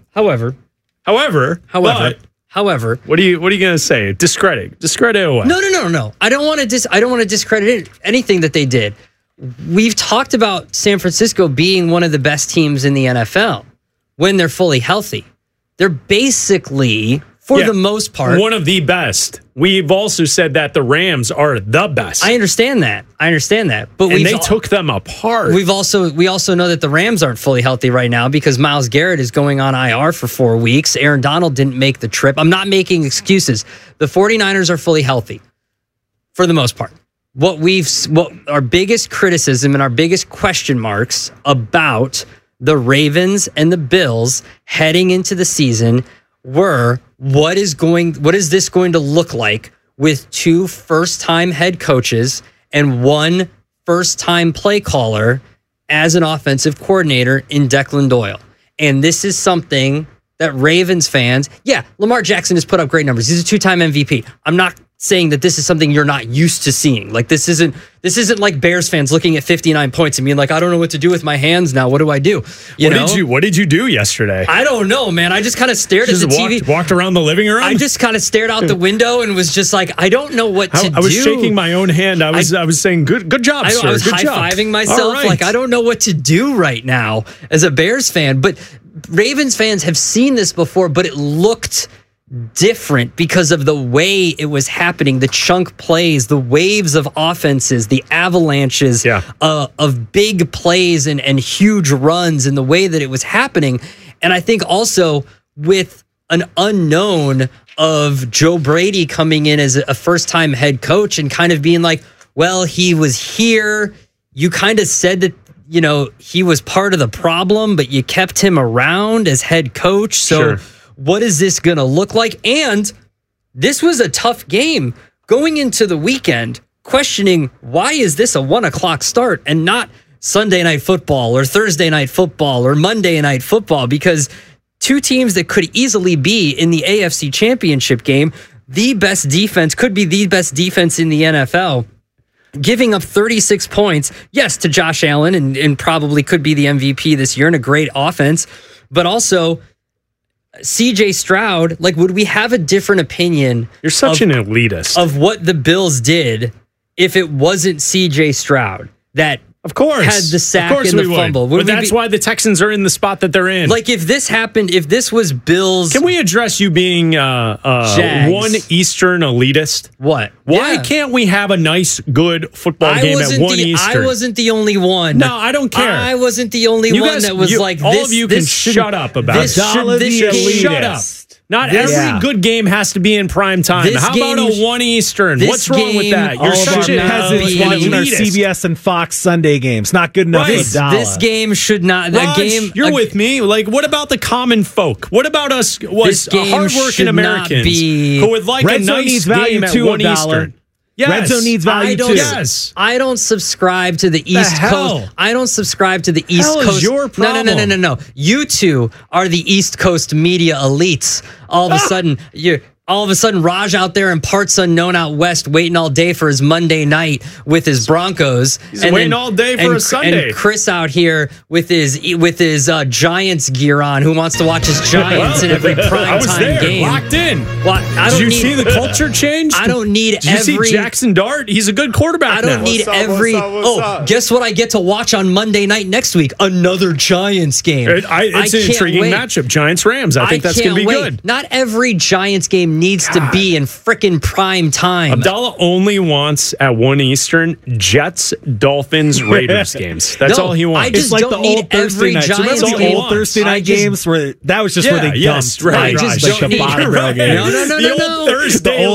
Speaker 1: are you going to say? Discredit away. No. I don't want to discredit anything that they did. We've talked about San Francisco being one of the best teams in the NFL when they're fully healthy. They're basically, for the most part,
Speaker 4: one of the best. We've also said that the Rams are the best.
Speaker 1: I understand that. But
Speaker 4: they took them apart.
Speaker 1: We also know that the Rams aren't fully healthy right now because Myles Garrett is going on IR for 4 weeks. Aaron Donald didn't make the trip. I'm not making excuses. The 49ers are fully healthy for the most part. What our biggest criticism and our biggest question marks about the Ravens and the Bills heading into the season were what is this going to look like with 2 first-time head coaches and 1 first-time play caller as an offensive coordinator in Declan Doyle. And this is something that Ravens fans, Lamar Jackson has put up great numbers. He's a 2-time MVP. I'm not saying that this is something you're not used to seeing. Like this isn't like Bears fans looking at 59 points and being like, I don't know what to do with my hands now. What do I do?
Speaker 4: What did you do yesterday?
Speaker 1: I don't know, man. I just kind of stared at the TV.
Speaker 4: Walked around the living room?
Speaker 1: I just kind of stared out the window and was just like, I don't know what to do.
Speaker 4: I was shaking my own hand. I was saying, good job, sir.
Speaker 1: I was high-fiving myself. Right. Like, I don't know what to do right now as a Bears fan. But Ravens fans have seen this before, but it looked different because of the way it was happening, the chunk plays, the waves of offenses, the avalanches of big plays and huge runs, and the way that it was happening. And I think also with an unknown of Joe Brady coming in as a first-time head coach and kind of being like, well, he was here. You kind of said that, he was part of the problem, but you kept him around as head coach. So what is this going to look like? And this was a tough game going into the weekend, questioning why is this a 1:00 start and not Sunday Night Football or Thursday Night Football or Monday Night Football? Because 2 teams that could easily be in the AFC Championship game, the best defense, could be the best defense in the NFL, giving up 36 points, yes, to Josh Allen and probably could be the MVP this year and a great offense, but also CJ Stroud, like, would we have a different opinion?
Speaker 4: You're such an elitist.
Speaker 1: Of what the Bills did if it wasn't CJ Stroud that
Speaker 4: of course
Speaker 1: had the sack and the fumble?
Speaker 4: But that's why the Texans are in the spot that they're in.
Speaker 1: Like, if this happened, if this was Bills...
Speaker 4: Can we address you being one Eastern elitist?
Speaker 1: What?
Speaker 4: Why can't we have a nice, good football game at 1 Eastern?
Speaker 1: I wasn't the only one.
Speaker 4: No, I don't care.
Speaker 1: I wasn't the only one that was like,
Speaker 4: all
Speaker 1: this,
Speaker 4: of you
Speaker 1: this
Speaker 4: can shut up about
Speaker 1: this
Speaker 4: it. Shut up. Not every good game has to be in prime time. How about a 1 Eastern? What's wrong with that?
Speaker 7: You're such a peasant watching our CBS and Fox Sunday games. Not good enough for Dalla.
Speaker 1: This game should not...
Speaker 4: You're with me. Like, what about the common folk? What about us hardworking Americans who would like a nice game at 1 Eastern?
Speaker 7: Yes. Red Zone needs value too.
Speaker 4: Yes.
Speaker 1: I don't subscribe to the East Coast. I don't subscribe to the East Coast.
Speaker 4: Is your problem?
Speaker 1: No. You two are the East Coast media elites. All of a sudden, Raj out there in parts unknown out west, waiting all day for his Monday night with his Broncos.
Speaker 4: He's waiting all day for a Sunday.
Speaker 1: And Chris out here with his Giants gear on, who wants to watch his Giants in every primetime game.
Speaker 4: Locked in.
Speaker 1: Well,
Speaker 4: Did you see the culture change?
Speaker 1: I don't need
Speaker 4: Did you see Jackson Dart? He's a good quarterback.
Speaker 1: I don't need every. Guess what I get to watch on Monday night next week? Another Giants game.
Speaker 4: It's an intriguing matchup. Giants-Rams. I think that's going to be good.
Speaker 1: Not every Giants game needs to be in frickin' prime time.
Speaker 4: Abdallah only wants at 1 Eastern Jets, Dolphins, Raiders games. That's all he wants.
Speaker 1: It's like the old Thursday nights.
Speaker 7: Remember the old Thursday night games where that was just where they dumped.
Speaker 1: Right. The old
Speaker 4: Thursday.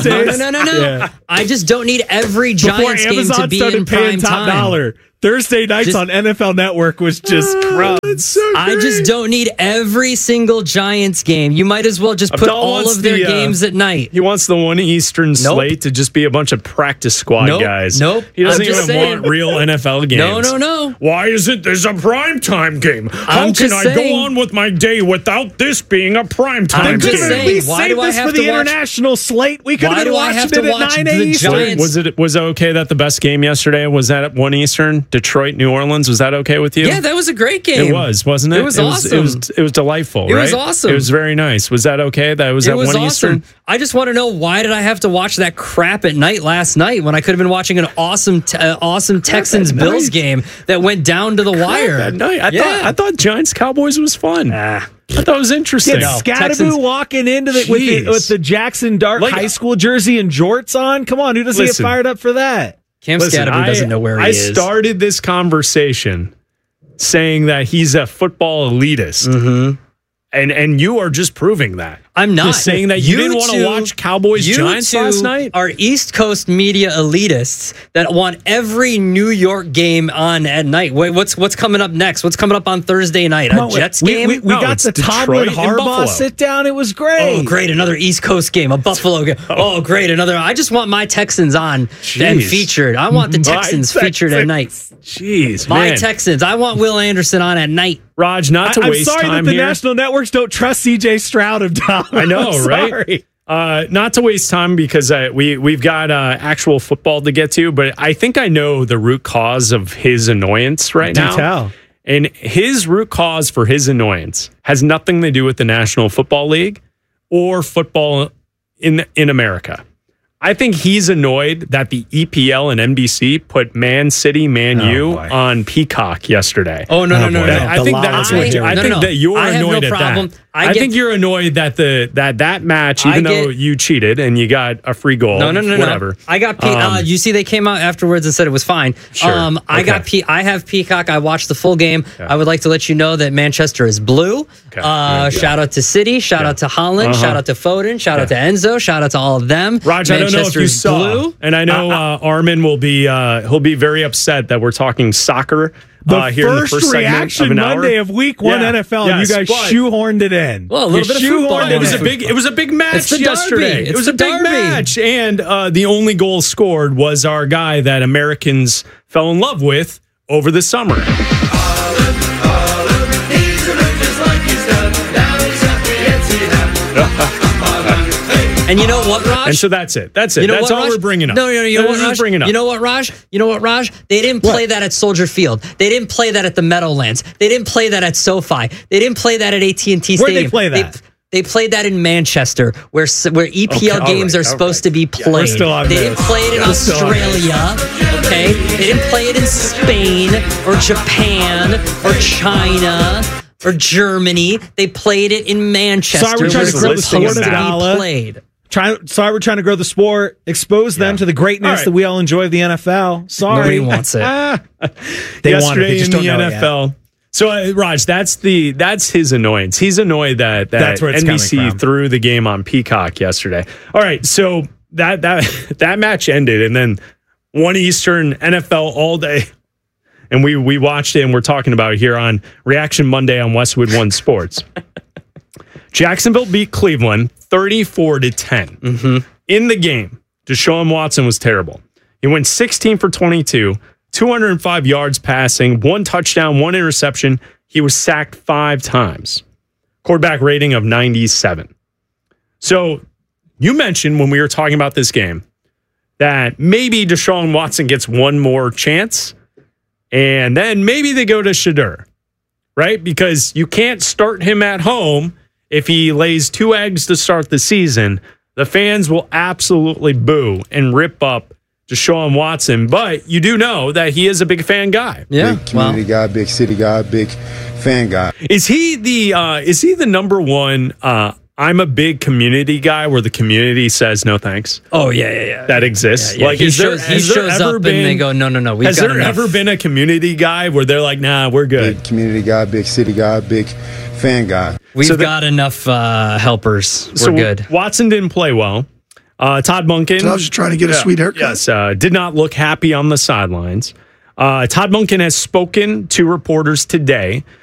Speaker 1: No. I just don't need every Giants game to be in prime time.
Speaker 7: Thursday nights on NFL Network was just crumbs.
Speaker 4: So
Speaker 1: I just don't need every single Giants game. You might as well just put all of their games at night.
Speaker 4: He wants the 1 Eastern slate to just be a bunch of practice squad guys.
Speaker 1: Nope.
Speaker 4: He doesn't even want real NFL games.
Speaker 1: No.
Speaker 4: Why isn't this a primetime game? How can I go on with my day without this being a primetime game?
Speaker 7: At least save this for the international slate. We could have been watching it at 9 Eastern.
Speaker 4: Was it okay that the best game yesterday was that at 1 Eastern? Detroit, New Orleans. Was that okay with you?
Speaker 1: Yeah, that was a great game.
Speaker 4: It was, wasn't it?
Speaker 1: It was awesome.
Speaker 4: It was delightful, right?
Speaker 1: It was awesome.
Speaker 4: It was very nice. Was that okay? That was at 1 Eastern?
Speaker 1: I just want to know, why did I have to watch that crap at night last night when I could have been watching an awesome Texans-Bills game that went down to the wire?
Speaker 4: That night. I thought Giants-Cowboys was fun. I thought it was interesting.
Speaker 7: Scatterboo walking into with the Jackson Dart high school jersey and jorts on? Come on, who doesn't get fired up for that?
Speaker 1: Cam Scatterboo doesn't know where he is.
Speaker 4: I started this conversation saying that he's a football elitist. Mm-hmm. And you are just proving that.
Speaker 1: I'm not.
Speaker 4: Just saying that you didn't want to watch Cowboys-Giants last night?
Speaker 1: Are East Coast media elitists that want every New York game on at night. Wait, what's coming up next? What's coming up on Thursday night? A Jets game?
Speaker 7: We got the Tomlin Harbaugh sit down. It was great.
Speaker 1: Oh, great. Another East Coast game. A Buffalo game. Oh, great. Another. I just want my Texans on and featured. I want the Texans featured at night.
Speaker 4: Jeez,
Speaker 1: my Texans. I want Will Anderson on at night.
Speaker 4: Raj, not to waste time here.
Speaker 7: I'm sorry that the national networks don't trust CJ Stroud of Dallas.
Speaker 4: I know, right? Not to waste time because we've got actual football to get to, but I think I know the root cause of his annoyance right now.
Speaker 7: Tell.
Speaker 4: And his root cause for his annoyance has nothing to do with the National Football League or football in America. I think he's annoyed that the EPL and NBC put Man City, Man U on Peacock yesterday.
Speaker 1: Oh, no.
Speaker 4: I think that's what that you're annoyed at that. I think you're annoyed that that match, even though you cheated and you got a free goal.
Speaker 1: No.
Speaker 4: Whatever.
Speaker 1: I got you see, they came out afterwards and said it was fine.
Speaker 4: Sure.
Speaker 1: I have Peacock. I watched the full game. Okay. I would like to let you know that Manchester is blue. Okay. Shout out to City. Shout out to Holland. Shout out to Foden. Shout out to Enzo. Shout out to all of them.
Speaker 4: Raj, I don't know if you saw, and I know Armin will be he'll be very upset that we're talking soccer. Here in the first
Speaker 7: reaction Monday of Week 1 NFL, and you guys shoehorned it in.
Speaker 1: Well, a little bit of football.
Speaker 4: It was a big match yesterday. It was a big match, and the only goal scored was our guy that Americans fell in love with over the summer.
Speaker 1: And you know what, Raj?
Speaker 4: And so that's it. That's it. That's all we're bringing up.
Speaker 1: No, you know what, Raj? You know what, Raj? They didn't play that at Soldier Field. They didn't play that at the Meadowlands. They didn't play that at SoFi. They didn't play that at AT&T Stadium.
Speaker 7: Where'd they play that?
Speaker 1: They played that in Manchester, where EPL games are supposed to be played. They didn't play it in Australia. Okay, they didn't play it in Spain or Japan or China or Germany. They played it in Manchester.
Speaker 7: Sorry, we're trying to grow the sport of Dollar. Sorry, we're trying to grow the sport, expose them to the greatness that we all enjoy of the NFL. Sorry,
Speaker 1: nobody wants it.
Speaker 7: They want it. They just don't
Speaker 4: in the
Speaker 7: know
Speaker 4: NFL.
Speaker 7: Yet.
Speaker 4: So, Raj, that's his annoyance. He's annoyed that
Speaker 7: that's where it's
Speaker 4: NBC threw the game on Peacock yesterday. All right, so that match ended, and then 1 Eastern, NFL all day, and we watched it, and we're talking about it here on Reaction Monday on Westwood One Sports. Jacksonville beat Cleveland 34-10. In the game, Deshaun Watson was terrible. He went 16 for 22. 205 yards passing, 1 touchdown, 1 interception. He was sacked 5 times. Quarterback rating of 97. So you mentioned when we were talking about this game that maybe Deshaun Watson gets one more chance and then maybe they go to Shedeur, right? Because you can't start him at home if he lays 2 eggs to start the season. The fans will absolutely boo and rip up Deshaun Watson, but you do know that he is a big fan guy.
Speaker 1: Yeah,
Speaker 3: big community guy, big city guy, big fan guy.
Speaker 4: Is he the number one? I'm a big community guy, where the community says no thanks.
Speaker 1: Oh yeah.
Speaker 4: That exists.
Speaker 1: Yeah. Like, he shows up and they go, no.
Speaker 4: Has there ever been a community guy where they're like, nah, we're good?
Speaker 3: Big community guy, big city guy, big fan guy.
Speaker 1: We've got enough helpers. We're good.
Speaker 4: Watson didn't play well. Todd Monken.
Speaker 5: So I was just trying to get a sweet haircut.
Speaker 4: Yes, did not look happy on the sidelines. Todd Monken has spoken to reporters today